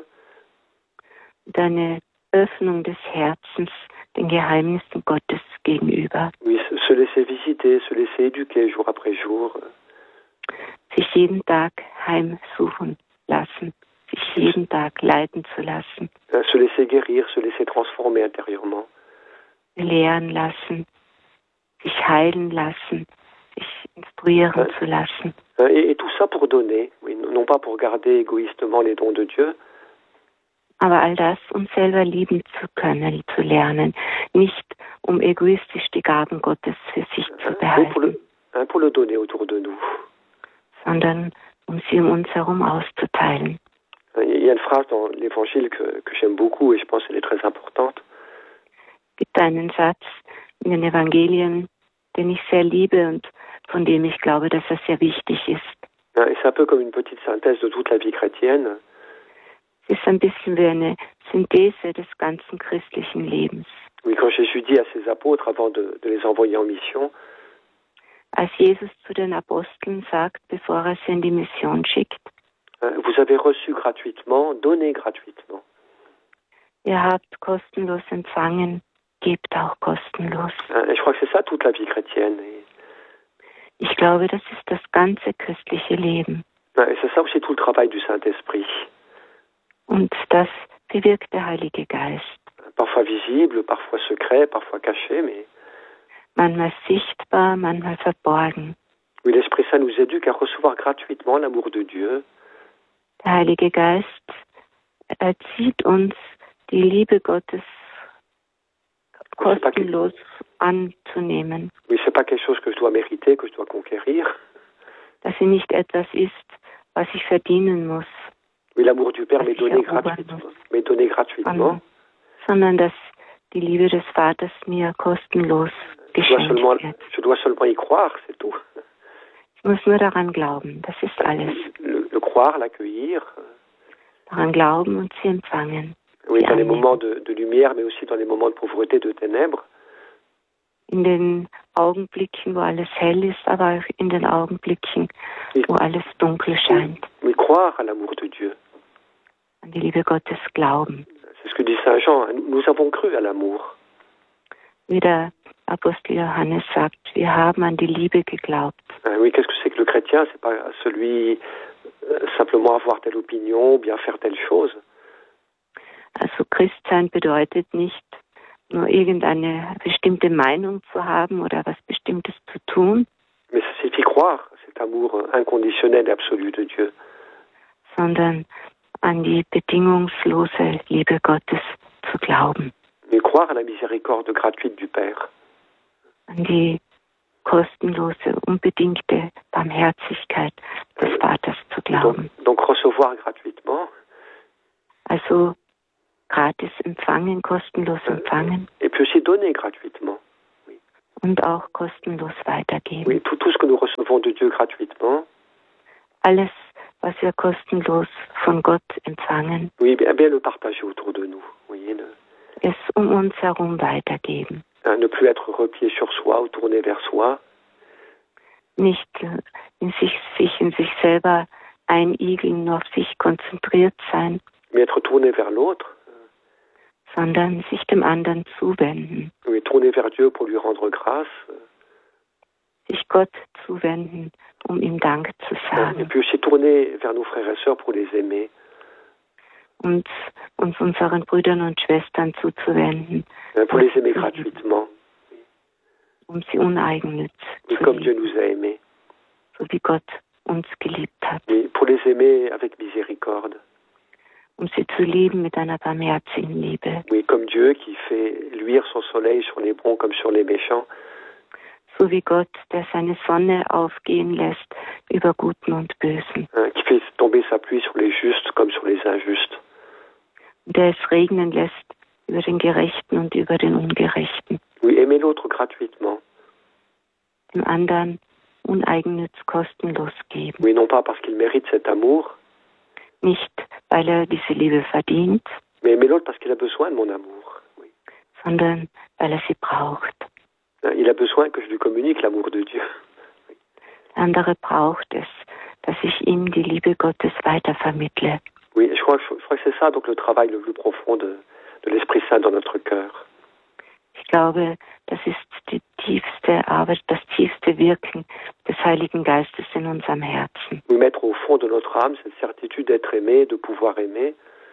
A: Und eine Öffnung des Herzens den Geheimnissen Gottes gegenüber.
C: Oui, se laisser visiter, se laisser éduquer jour après jour.
A: Sich jeden Tag heimsuchen lassen, sich jeden Tag leiten zu lassen.
C: Se laisser guérir, se laisser transformer intérieurement.
A: Lehren lassen, sich heilen lassen, sich instruieren
C: hein?
A: zu lassen.
C: Et, et tout ça pour donner, oui, non pas pour garder égoïstement les dons de Dieu.
A: Aber all das, um selber lieben zu können, zu lernen, nicht um egoistisch die Gaben Gottes für sich zu behalten,
C: pour le, hein, pour le donner autour de nous.
A: Sondern um sie um uns herum auszuteilen.
C: Il y a une phrase dans l'Évangile que, que j'aime beaucoup et je pense qu'elle est très importante.
A: Es gibt einen Satz in den Evangelien, den ich sehr liebe und von dem ich glaube, dass er sehr wichtig ist.
C: Et c'est un peu comme une petite synthèse de toute la vie chrétienne.
A: Es ist ein bisschen wie eine Synthese des ganzen christlichen Lebens.
C: Oui, quand Jésus dit à ses apôtres avant de, de les envoyer en mission,
A: als Jesus zu den Aposteln sagt, bevor er sie in die Mission schickt,
C: vous avez reçu gratuitement, donnez gratuitement.
A: Ihr habt kostenlos empfangen, gebt auch kostenlos.
C: Et je crois que c'est ça toute la vie chrétienne.
A: Ich glaube, das ist das ganze christliche Leben.
C: Et c'est ça aussi tout le travail du Saint-Esprit.
A: Und das bewirkt der Heilige Geist.
C: Parfois visible, parfois secret, parfois caché, mais...
A: Manchmal sichtbar, manchmal verborgen.
C: Oui, l'Esprit Saint nous éduque à recevoir gratuitement l'amour de Dieu.
A: Der Heilige Geist erzieht uns, die Liebe Gottes kostenlos anzunehmen.
C: Oui, c'est pas quelque chose que je dois mériter, que je dois conquérir.
A: Dass sie nicht etwas ist, was ich verdienen muss.
C: Oui, l'amour du Père m'est donné gratuitement, m'est donné gratuitement.
A: Sondern dass die Liebe des Vaters mir kostenlos geschenkt wird.
C: Je dois seulement y croire, c'est tout.
A: Ich muss nur daran glauben, das ist alles.
C: Le, le croire, l'accueillir.
A: Daran glauben und sie empfangen.
C: Oui, dans les moments de, de lumière, mais aussi dans les moments de pauvreté, de ténèbres.
A: In den Augenblicken, wo alles hell ist, aber auch in den Augenblicken, wo alles dunkel scheint.
C: Oui, croire à l'amour de Dieu.
A: An die Liebe Gottes glauben.
C: C'est ce que dit Saint Jean, nous avons cru à l'amour.
A: Wie der Apostel Johannes sagt, wir haben an die Liebe geglaubt.
C: Oui, qu'est-ce que c'est que le chrétien? C'est pas celui euh, simplement avoir telle opinion, bien faire telle chose.
A: Also Christsein bedeutet nicht nur irgendeine bestimmte Meinung zu haben oder was Bestimmtes zu tun.
C: Mais ça signifie croire cet amour inconditionnel et absolu de Dieu.
A: Sondern an die bedingungslose Liebe Gottes zu glauben.
C: Mais croire à la miséricorde gratuite du Père.
A: An die kostenlose, unbedingte Barmherzigkeit des Vaters zu glauben.
C: Donc, donc recevoir gratuitement.
A: Also gratis empfangen, kostenlos empfangen.
C: Et puis aussi donner gratuitement. Oui.
A: Und auch kostenlos weitergeben.
C: Oui, tout, tout ce que nous recevons de Dieu gratuitement.
A: Alles, was wir kostenlos von Gott empfangen.
C: Oui, bien, bien le partager autour de nous. Oui, ne,
A: es um uns herum weitergeben.
C: hein, ne plus être replié sur soi ou tourné vers soi.
A: Nicht in sich, sich in sich selber einigeln, nur auf sich konzentriert sein.
C: Mais être tourné vers l'autre.
A: Sondern sich dem anderen zuwenden.
C: Oui, tourner vers Dieu pour lui rendre grâce.
A: Sich Gott zuwenden, um ihm Dank zu sagen.
C: Et puis aussi tourner vers nos frères et sœurs pour les aimer.
A: Und uns unseren Brüdern und Schwestern zuzuwenden.
C: Hein, pour les aimer gratuitement.
A: Um sie uneigennütz
C: Et
A: zu
C: comme
A: lieben.
C: Dieu nous a aimés.
A: So wie Gott uns geliebt hat.
C: Et pour les aimer avec miséricorde.
A: Um sie zu lieben mit einer barmherzigen Liebe.
C: Oui, comme Dieu qui fait luire son soleil sur les bons comme sur les méchants.
A: So wie Gott, der seine Sonne aufgehen lässt über Guten und Bösen.
C: Hein, qui fait tomber sa pluie sur les justes comme sur les injustes.
A: Der es regnen lässt über den Gerechten und über den Ungerechten.
C: Oui, aimer l'autre gratuitement.
A: Dem anderen uneigennütz kostenlos geben.
C: Oui, non pas parce qu'il mérite cet amour.
A: Nicht, weil er diese Liebe verdient.
C: Mais aimer l'autre parce qu'il a besoin de mon amour. Oui.
A: Sondern weil er sie braucht.
C: Il a besoin que je lui communique l'amour de Dieu.
A: Der andere braucht es, dass ich ihm die Liebe Gottes weitervermittle.
C: Oui, je crois, je crois que c'est ça donc le travail le plus profond de, de l'Esprit Saint dans notre cœur.
A: Ich glaube, das ist die tiefste Arbeit, das tiefste Wirken des Heiligen Geistes in unserem Herzen.
C: Oui, mettre au fond de notre âme cette certitude d'être aimé, de pouvoir aimer.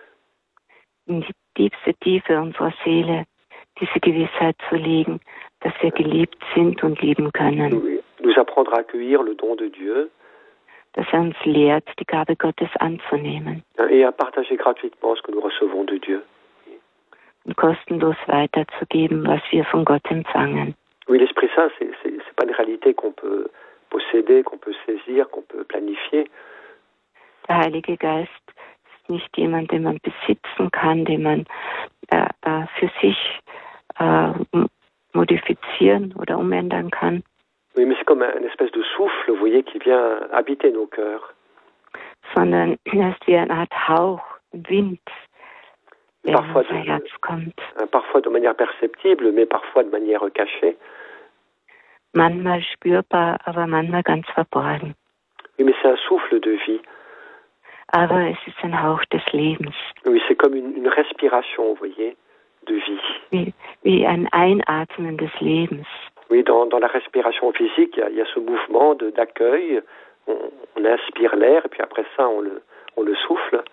A: In die tiefste Tiefe unserer Seele diese Gewissheit zu legen, dass wir geliebt sind und lieben können.
C: Oui, nous apprendre à accueillir le don de Dieu.
A: Dass er uns lehrt, die Gabe Gottes anzunehmen.
C: Et à partager gratuitement ce que nous recevons de Dieu.
A: Und kostenlos weiterzugeben, was wir von Gott empfangen.
C: Oui, l'Esprit Saint, c'est, c'est, c'est pas une réalité qu'on peut posséder, qu'on peut saisir, qu'on peut planifier.
A: Der Heilige Geist ist nicht jemand, den man besitzen kann, den man äh, äh, für sich äh, modifizieren oder umändern kann.
C: Oui, mais c'est comme une espèce de souffle, vous voyez, qui vient habiter nos cœurs.
A: Sondern er ist wie eine Art Hauch, Wind, der in
C: Parfois
A: unser
C: de,
A: Herz kommt.
C: parfois de manière perceptible, mais parfois de manière cachée.
A: Manchmal spürbar, aber manchmal ganz verborgen.
C: Oui, mais c'est un souffle de vie.
A: Aber es ist ein Hauch des Lebens.
C: Oui, c'est comme une, une respiration, vous voyez, de vie.
A: Wie, wie ein Einatmen des Lebens.
C: Oui, dans, dans la respiration physique, il y a, il y a ce mouvement de, d'accueil. On, on inspire l'air et puis après ça, on le, on le souffle.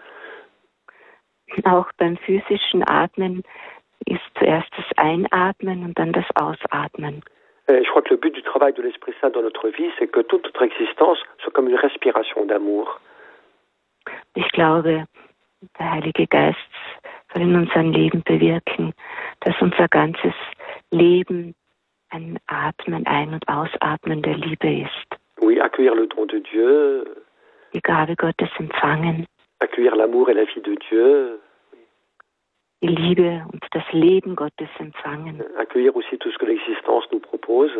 A: Auch beim physischen Atmen ist zuerst das Einatmen und dann das Ausatmen.
C: Et je crois que le but du travail de l'Esprit Saint dans notre vie, c'est que toute notre existence soit comme une respiration d'amour.
A: Ich glaube, der Heilige Geist soll in unserem Leben bewirken, dass unser ganzes Leben ein Atmen, Ein- und Ausatmen der Liebe ist.
C: Oui, accueillir le don de Dieu.
A: Die Gabe Gottes empfangen.
C: Accueillir l'amour et la vie de Dieu.
A: Die Liebe und das Leben Gottes empfangen.
C: Accueillir aussi tout ce que l'existence nous propose.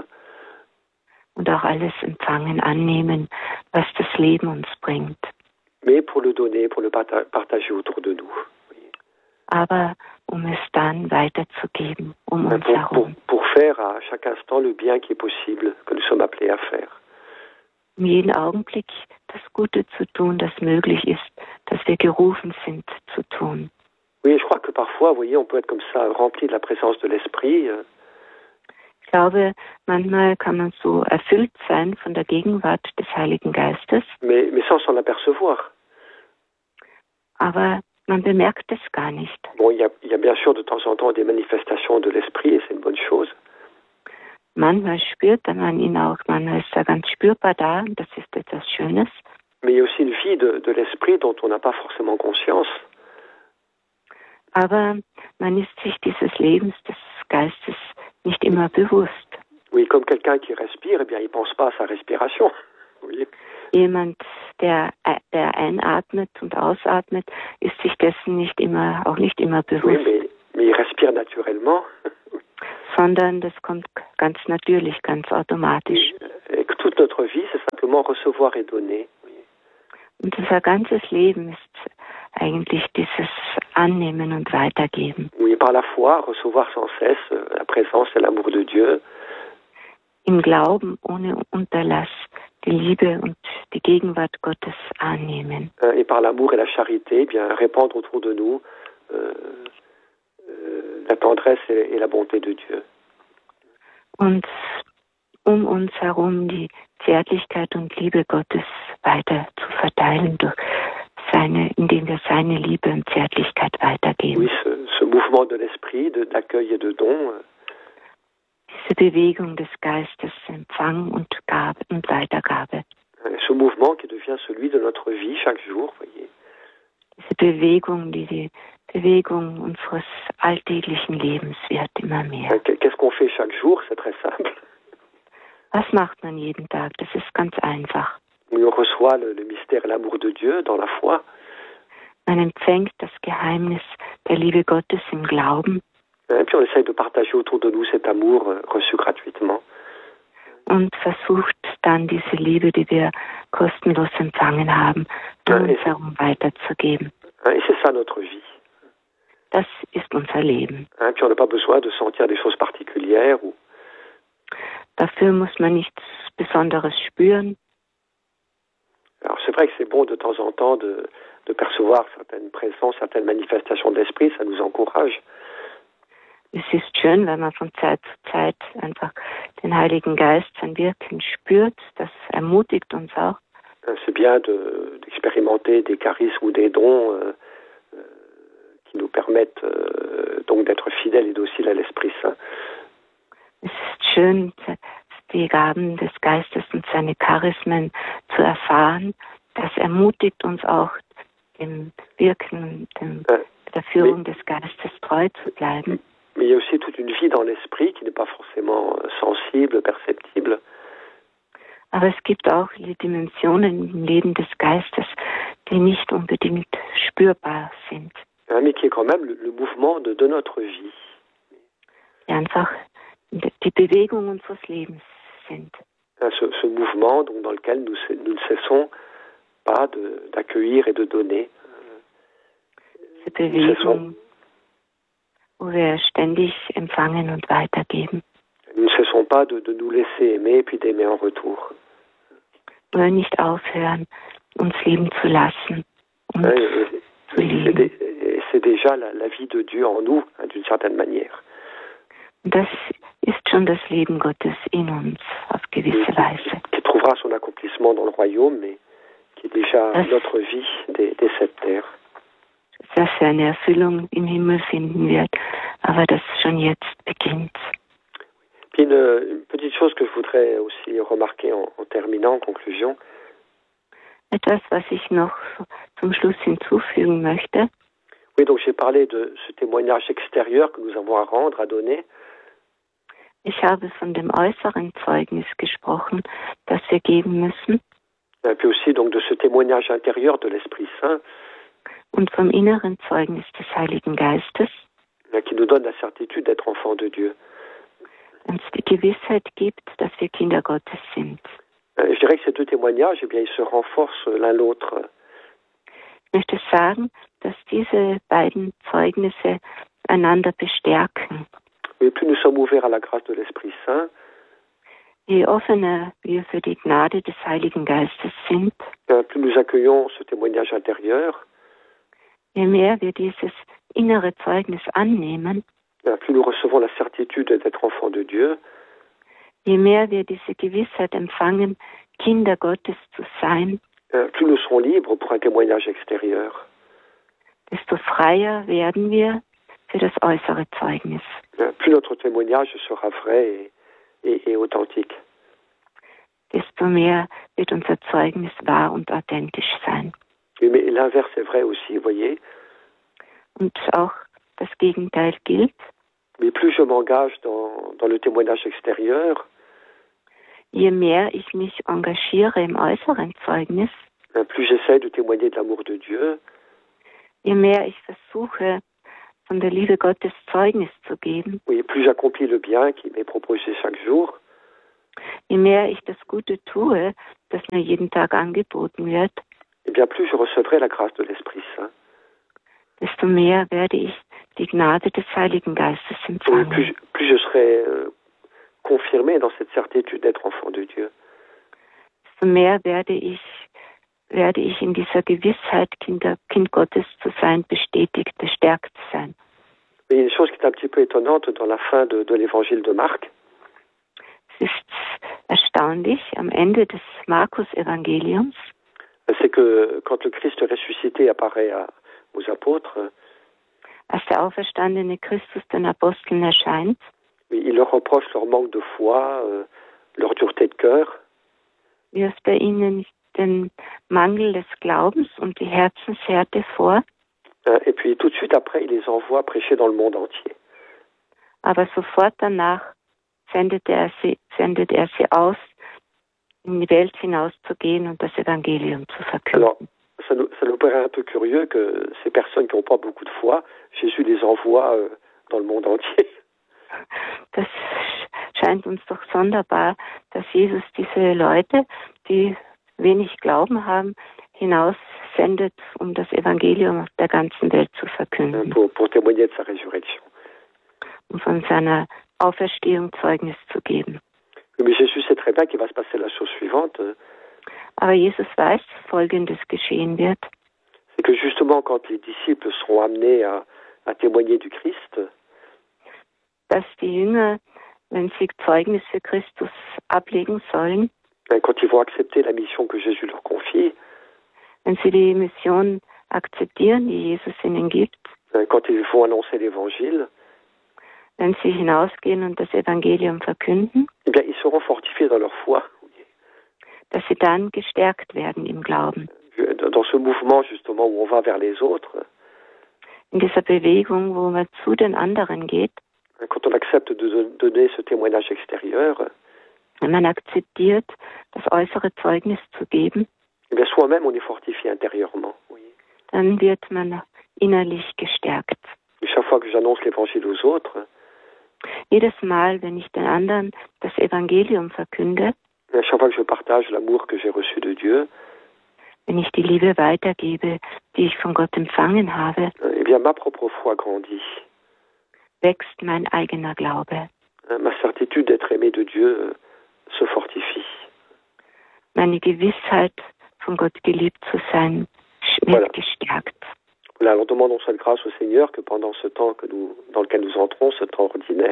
A: Und auch alles empfangen, annehmen, was das Leben uns bringt.
C: Mais pour le donner, pour le partager autour de nous. Oui.
A: Aber um es dann weiterzugeben, um uns
C: pour,
A: herum.
C: Pour, pour faire à chaque instant le bien qui est possible, que nous sommes appelés à faire.
A: Um jeden Augenblick das Gute zu tun, das möglich ist, das wir gerufen sind zu tun.
C: Oui, je crois que parfois, vous voyez, on peut être comme ça, rempli de la présence de l'Esprit.
A: Ich glaube, manchmal kann man so erfüllt sein von der Gegenwart des Heiligen Geistes.
C: Mais, mais sans s'en apercevoir.
A: Aber man bemerkt es gar nicht.
C: Bon, il y a, il y a bien sûr de temps en temps des manifestations de l'Esprit et c'est une bonne chose.
A: Manchmal spürt man ihn auch, manchmal ist er ganz spürbar da, das ist etwas Schönes.
C: Mais il y a aussi une vie de, de l'Esprit dont on n'a pas forcément conscience.
A: Aber man ist sich dieses Lebens des Geistes nicht immer bewusst.
C: Oui, comme quelqu'un qui respire, eh bien, il pense pas à sa respiration. Oui.
A: Jemand, der, der einatmet und ausatmet, ist sich dessen nicht immer, auch nicht immer bewusst.
C: Oui, mais, mais il respire naturellement.
A: Sondern das kommt ganz natürlich, ganz automatisch.
C: Et que toute notre vie, c'est simplement recevoir et donner.
A: Und unser ganzes Leben ist eigentlich dieses Annehmen und Weitergeben.
C: Oui, par la foi, recevoir sans cesse la présence et l'amour de Dieu.
A: Im Glauben ohne Unterlass die Liebe und die Gegenwart Gottes annehmen.
C: Et par l'amour et la charité, bien répandre autour de nous euh, euh, la tendresse et, et la bonté de Dieu.
A: Und um uns herum die Zärtlichkeit und Liebe Gottes weiter zu verteilen, durch seine, indem wir seine Liebe und Zärtlichkeit weitergeben.
C: Oui, ce, ce mouvement de l'esprit, de, d'accueil et de don.
A: Diese Bewegung des Geistes, Empfang und Gabe und Weitergabe.
C: Ce mouvement qui devient celui de notre vie chaque jour, voyez.
A: Diese Bewegung, die die Bewegung unseres alltäglichen Lebens wird immer mehr.
C: Qu'est-ce qu'on fait chaque jour? C'est très simple.
A: Was macht man jeden Tag? Das ist ganz einfach.
C: On reçoit le, le mystère et l'amour de Dieu dans la foi.
A: Man empfängt das Geheimnis der Liebe Gottes im Glauben.
C: Et puis on essaye de partager autour de nous cet amour reçu gratuitement.
A: Und versucht dann diese Liebe, die wir kostenlos empfangen haben, um uns herum weiterzugeben.
C: Et c'est ça notre vie.
A: Das ist unser Leben.
C: Et puis on n'a pas besoin de sentir des choses particulières. Ou...
A: Dafür muss man nichts Besonderes spüren.
C: Alors c'est vrai que c'est bon de temps en temps de, de percevoir certaines présences, certaines manifestations de l'esprit, ça nous encourage.
A: Es ist schön, wenn man von Zeit zu Zeit einfach den Heiligen Geist, sein Wirken spürt. Das ermutigt uns auch.
C: C'est bien de, d'expérimenter des charismes ou des dons euh, euh, qui nous permettent euh, donc d'être fidèles et dociles à l'Esprit Saint.
A: Es ist schön, die Gaben des Geistes und seine Charismen zu erfahren. Das ermutigt uns auch, dem Wirken, dem,
C: äh,
A: der Führung mais, des Geistes treu zu bleiben.
C: Mais il y a aussi toute une vie dans l'esprit qui n'est pas forcément sensible, perceptible.
A: Aber es gibt auch die Dimensionen im Leben des Geistes, die nicht unbedingt spürbar sind.
C: Mais qui est quand même le, le mouvement de, de notre vie.
A: Die einfach die Bewegung unseres Lebens sind.
C: Ce, ce mouvement donc, dans lequel nous, nous ne cessons pas de, d'accueillir et de donner.
A: Diese Bewegung, wo wir ständig empfangen und weitergeben.
C: Nous ne cessons pas de, de nous laisser aimer et puis d'aimer en retour.
A: Wo wir nicht aufhören, uns lieben zu lassen und
C: et, et,
A: zu lieben.
C: C'est, c'est déjà la, la vie de Dieu en nous, hein, d'une certaine manière.
A: Und das ist schon das Leben Gottes in uns, auf gewisse Weise.
C: Qui trouvera son accomplissement dans le royaume, mais qui est déjà
A: das,
C: notre vie dès, dès cette terre.
A: Das seine Erfüllung im Himmel finden wird, aber das schon jetzt beginnt.
C: Puis une, une petite chose que je voudrais aussi remarquer en, en terminant, en conclusion.
A: Etwas, was ich noch zum Schluss hinzufügen möchte.
C: Oui, donc j'ai parlé de ce témoignage extérieur que nous avons à rendre, à donner.
A: Ich habe von dem äußeren Zeugnis gesprochen, das wir geben müssen.
C: Et puis aussi donc de ce témoignage intérieur de l'Esprit Saint.
A: Und vom inneren Zeugnis des Heiligen Geistes.
C: Qui nous donne la certitude d'être enfants de Dieu.
A: Uns die Gewissheit gibt, dass wir Kinder Gottes sind.
C: Je dirais que ces deux témoignages, eh bien, ils se renforcent l'un l'autre.
A: Ich möchte sagen, dass diese beiden Zeugnisse einander bestärken.
C: Et plus nous sommes ouverts à la grâce de l'Esprit Saint,
A: je offener wir für die Gnade des Heiligen Geistes sind,
C: plus nous accueillons ce témoignage intérieur,
A: je mehr wir dieses innere Zeugnis annehmen,
C: plus nous recevons la certitude d'être enfants de Dieu,
A: je mehr wir diese Gewissheit empfangen, Kinder Gottes zu sein,
C: plus nous serons libres pour un témoignage extérieur.
A: Desto freier werden wir für das äußere Zeugnis.
C: Plus notre témoignage sera vrai et, et, et authentique.
A: Desto mehr wird unser Zeugnis wahr und authentisch sein.
C: Mais l'inverse est vrai aussi, vous voyez.
A: Und auch das Gegenteil gilt.
C: Mais plus je m'engage dans, dans le témoignage extérieur,
A: je mehr ich mich engagiere im äußeren Zeugnis,
C: plus j'essaie de témoigner de l'amour de Dieu,
A: je mehr ich versuche, von der Liebe Gottes Zeugnis zu geben,
C: oui, plus j'accomplis le bien qui m'est proposé chaque jour,
A: je mehr ich das Gute tue, das mir jeden Tag angeboten wird,
C: et bien plus je recevrai la grâce de l'Esprit Saint.
A: desto mehr werde ich die Gnade des Heiligen Geistes
C: Oui,
A: empfangen.
C: plus, plus je serai euh, confirmé dans cette certitude d'être enfant de Dieu.
A: Desto mehr werde ich, werde ich in dieser Gewissheit, Kinder, Kind Gottes zu sein, bestätigt, bestärkt sein.
C: Mais une chose qui est un petit peu étonnante dans la fin de, de l'évangile de Marc,
A: Es ist erstaunlich, am Ende des Markus-Evangeliums,
C: c'est que quand le Christ ressuscité apparaît à, aux apôtres,
A: als der auferstandene Christus den Aposteln erscheint,
C: il leur reproche leur manque de foi, euh, leur dureté de cœur.
A: wirft er ihnen den Mangel des Glaubens und die Herzenshärte vor,
C: Hein, et puis tout de suite après, il les envoie prêcher dans le monde entier.
A: aber sofort danach sendet er sie, sendet er sie aus, in die Welt hinauszugehen und das Evangelium zu
C: Alors,
A: verkünden.
C: ça nous, ça nous paraît un peu curieux que ces personnes qui n'ont pas beaucoup de foi, Jésus les envoie euh, dans le monde entier.
A: Das scheint uns doch sonderbar, dass Jesus diese Leute, die wenig Glauben haben, hinaussendet, um das Evangelium auf der ganzen Welt zu
C: Hein,
A: verkünden,
C: pour, pour témoigner de sa résurrection.
A: um von seiner Auferstehung Zeugnis zu geben.
C: Mais Jésus sait très bien qu'il va se passer la chose suivante, euh,
A: Aber Jesus weiß, dass Folgendes geschehen wird,
C: c'est que justement quand les disciples seront amenés à, à témoigner du Christ,
A: dass die Jünger, wenn sie Zeugnis für Christus ablegen sollen,
C: hein, quand ils vont accepter la mission que Jésus leur confie,
A: wenn sie die Mission akzeptieren, die Jesus ihnen gibt,
C: hein, quand ils vont annoncer l'Évangile,
A: wenn sie hinausgehen und das Evangelium verkünden,
C: eh bien ils seront fortifiés dans leur foi.
A: dass sie dann gestärkt werden im Glauben.
C: Dans ce mouvement justement où on va vers les autres,
A: In dieser Bewegung, wo man zu den anderen geht,
C: hein, quand on accepte de donner ce témoignage extérieur,
A: wenn man akzeptiert, das äußere Zeugnis zu geben,
C: eh bien soi-même on est fortifié intérieurement. Oui.
A: dann wird man innerlich gestärkt.
C: Et chaque fois que j'annonce l'Évangile aux autres,
A: Jedes Mal, wenn ich den anderen das Evangelium verkünde,
C: à chaque fois que je partage l'amour que j'ai reçu de Dieu,
A: wenn ich die Liebe weitergebe, die ich von Gott empfangen habe,
C: eh bien ma propre foi grandit.
A: wächst mein eigener Glaube.
C: Ma certitude d'être aimé de Dieu euh, se fortifie.
A: Meine Gewissheit, von Gott geliebt zu sein, wird
C: Voilà.
A: gestärkt.
C: Voilà, alors demandons cette grâce au Seigneur que pendant ce temps que nous, dans lequel nous entrons, ce temps ordinaire,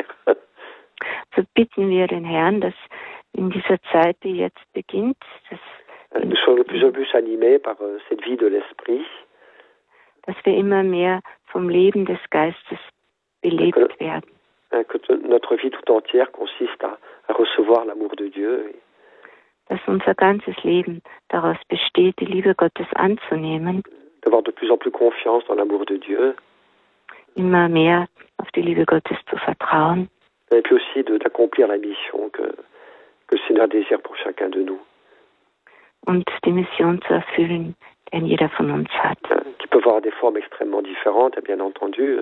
A: So bitten wir den Herrn, dass in dieser Zeit, die jetzt beginnt, dass,
C: nous soyons de plus en plus animés par euh, cette vie de l'Esprit,
A: dass wir immer mehr vom Leben des Geistes belebt
C: Okay.
A: werden.
C: hein, que t- notre vie tout entière consiste à, à recevoir l'amour de Dieu, et
A: Dass unser ganzes Leben daraus besteht, die Liebe Gottes anzunehmen,
C: d'avoir de plus en plus confiance dans l'amour de Dieu,
A: immer mehr auf die Liebe Gottes zu vertrauen
C: et puis aussi de- d'accomplir la mission que, que le Seigneur désire pour chacun de nous,
A: und die Mission zu erfüllen, die jeder von uns hat.
C: hein, qui peuvent avoir des formes extrêmement différentes, et bien entendu, euh,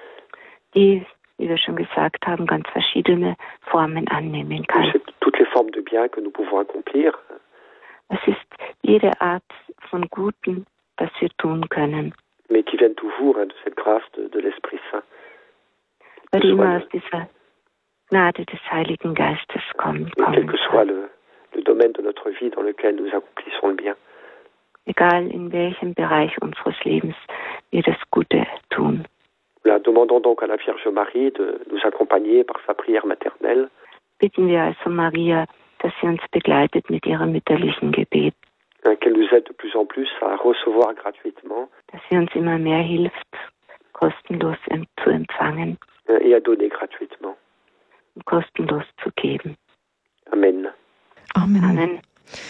A: Die, wie wir schon gesagt haben, ganz verschiedene Formen annehmen kann.
C: c'est toutes les formes de bien que nous pouvons accomplir,
A: Es ist jede Art von Guten, das wir tun können,
C: mais qui viennent toujours hein, de cette grâce de, de l'Esprit Saint.
A: weil
C: Que
A: die
C: ce soit
A: immer
C: le-
A: aus dieser Gnade des Heiligen Geistes kommen.
C: et quel
A: kommen
C: que soit
A: kann.
C: le, le domaine de notre vie dans lequel nous accomplissons le bien.
A: Egal in welchem Bereich unseres Lebens wir das Gute tun.
C: Là, demandons donc à la Vierge Marie de nous accompagner par sa prière maternelle,
A: Bitten wir also Maria, dass sie uns begleitet mit ihrem mütterlichen Gebet,
C: hein, qu'elle nous aide de plus en plus à recevoir gratuitement
A: dass sie uns immer mehr hilft, kostenlos em- zu empfangen
C: hein, et à donner gratuitement.
A: und kostenlos zu geben.
C: Amen.
B: Amen.
A: Amen.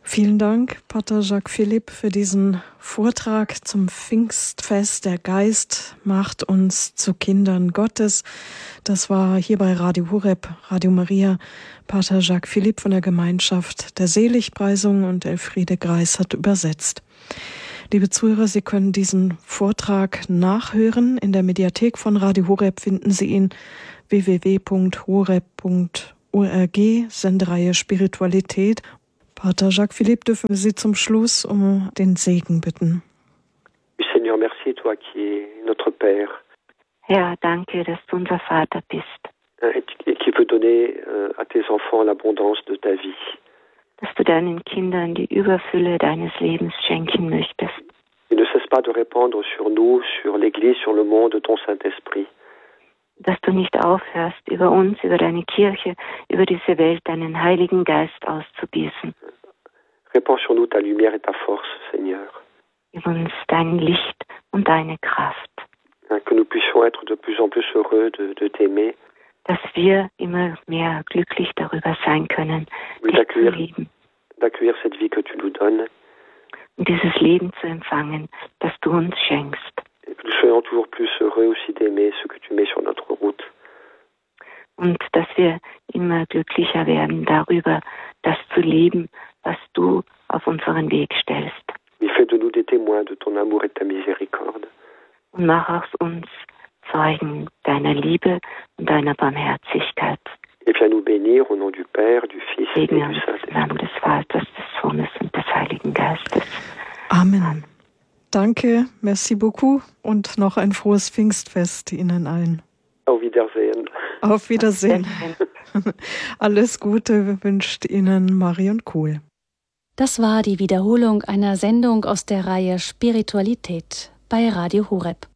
B: Vielen Dank, Pater Jacques Philipp, für diesen Vortrag zum Pfingstfest. Der Geist macht uns zu Kindern Gottes. Das war hier bei Radio Horeb, Radio Maria, Pater Jacques Philipp von der Gemeinschaft der Seligpreisung, und Elfriede Greis hat übersetzt. Liebe Zuhörer, Sie können diesen Vortrag nachhören. In der Mediathek von Radio Horeb finden Sie ihn w w w punkt horeb punkt org, Sendereihe Spiritualität. Pater Jacques Philipp, dürfen wir Sie zum Schluss um den Segen bitten.
C: Seigneur, merci, toi qui es notre Père.
A: Herr, danke, dass du unser Vater bist.
C: Et qui veut donner à tes enfants l'abondance de ta vie.
A: Dass du deinen Kindern die Überfülle deines Lebens schenken möchtest.
C: Et ne cesse pas de répandre sur nous, sur l'Église, sur le monde, ton Saint-Esprit.
A: Dass du nicht aufhörst, über uns, über deine Kirche, über diese Welt deinen Heiligen Geist auszugießen.
C: Répands sur nous ta lumière et ta force, Seigneur.
A: Gib uns dein Licht und deine Kraft.
C: Que nous puissions être de plus en plus heureux de, de t'aimer.
A: Dass wir immer mehr glücklich darüber sein können,
C: oui,
A: dich zu lieben.
C: D'accueillir cette vie que tu nous donnes.
A: Und dieses Leben zu empfangen, das du uns schenkst.
C: Et que nous soyons toujours plus heureux aussi d'aimer ce que tu mets sur notre route.
A: Und dass wir immer glücklicher werden darüber, das zu lieben, was du auf unseren Weg stellst.
C: Il fait de nous des témoins de ton amour et de ta miséricorde.
A: Und mach aus uns Zeugen deiner Liebe und deiner Barmherzigkeit.
C: Et viens nous bénir au nom du Père, du Fils et du
A: Segne uns
C: Saint-Esprit.
A: im Namen des Vaters, des Sohnes und des Heiligen Geistes.
B: Amen. Danke, merci beaucoup und noch ein frohes Pfingstfest Ihnen allen.
C: Auf Wiedersehen.
B: Auf Wiedersehen. Alles Gute wünscht Ihnen Marion Kuhl.
D: Das war die Wiederholung einer Sendung aus der Reihe Spiritualität bei Radio Horeb.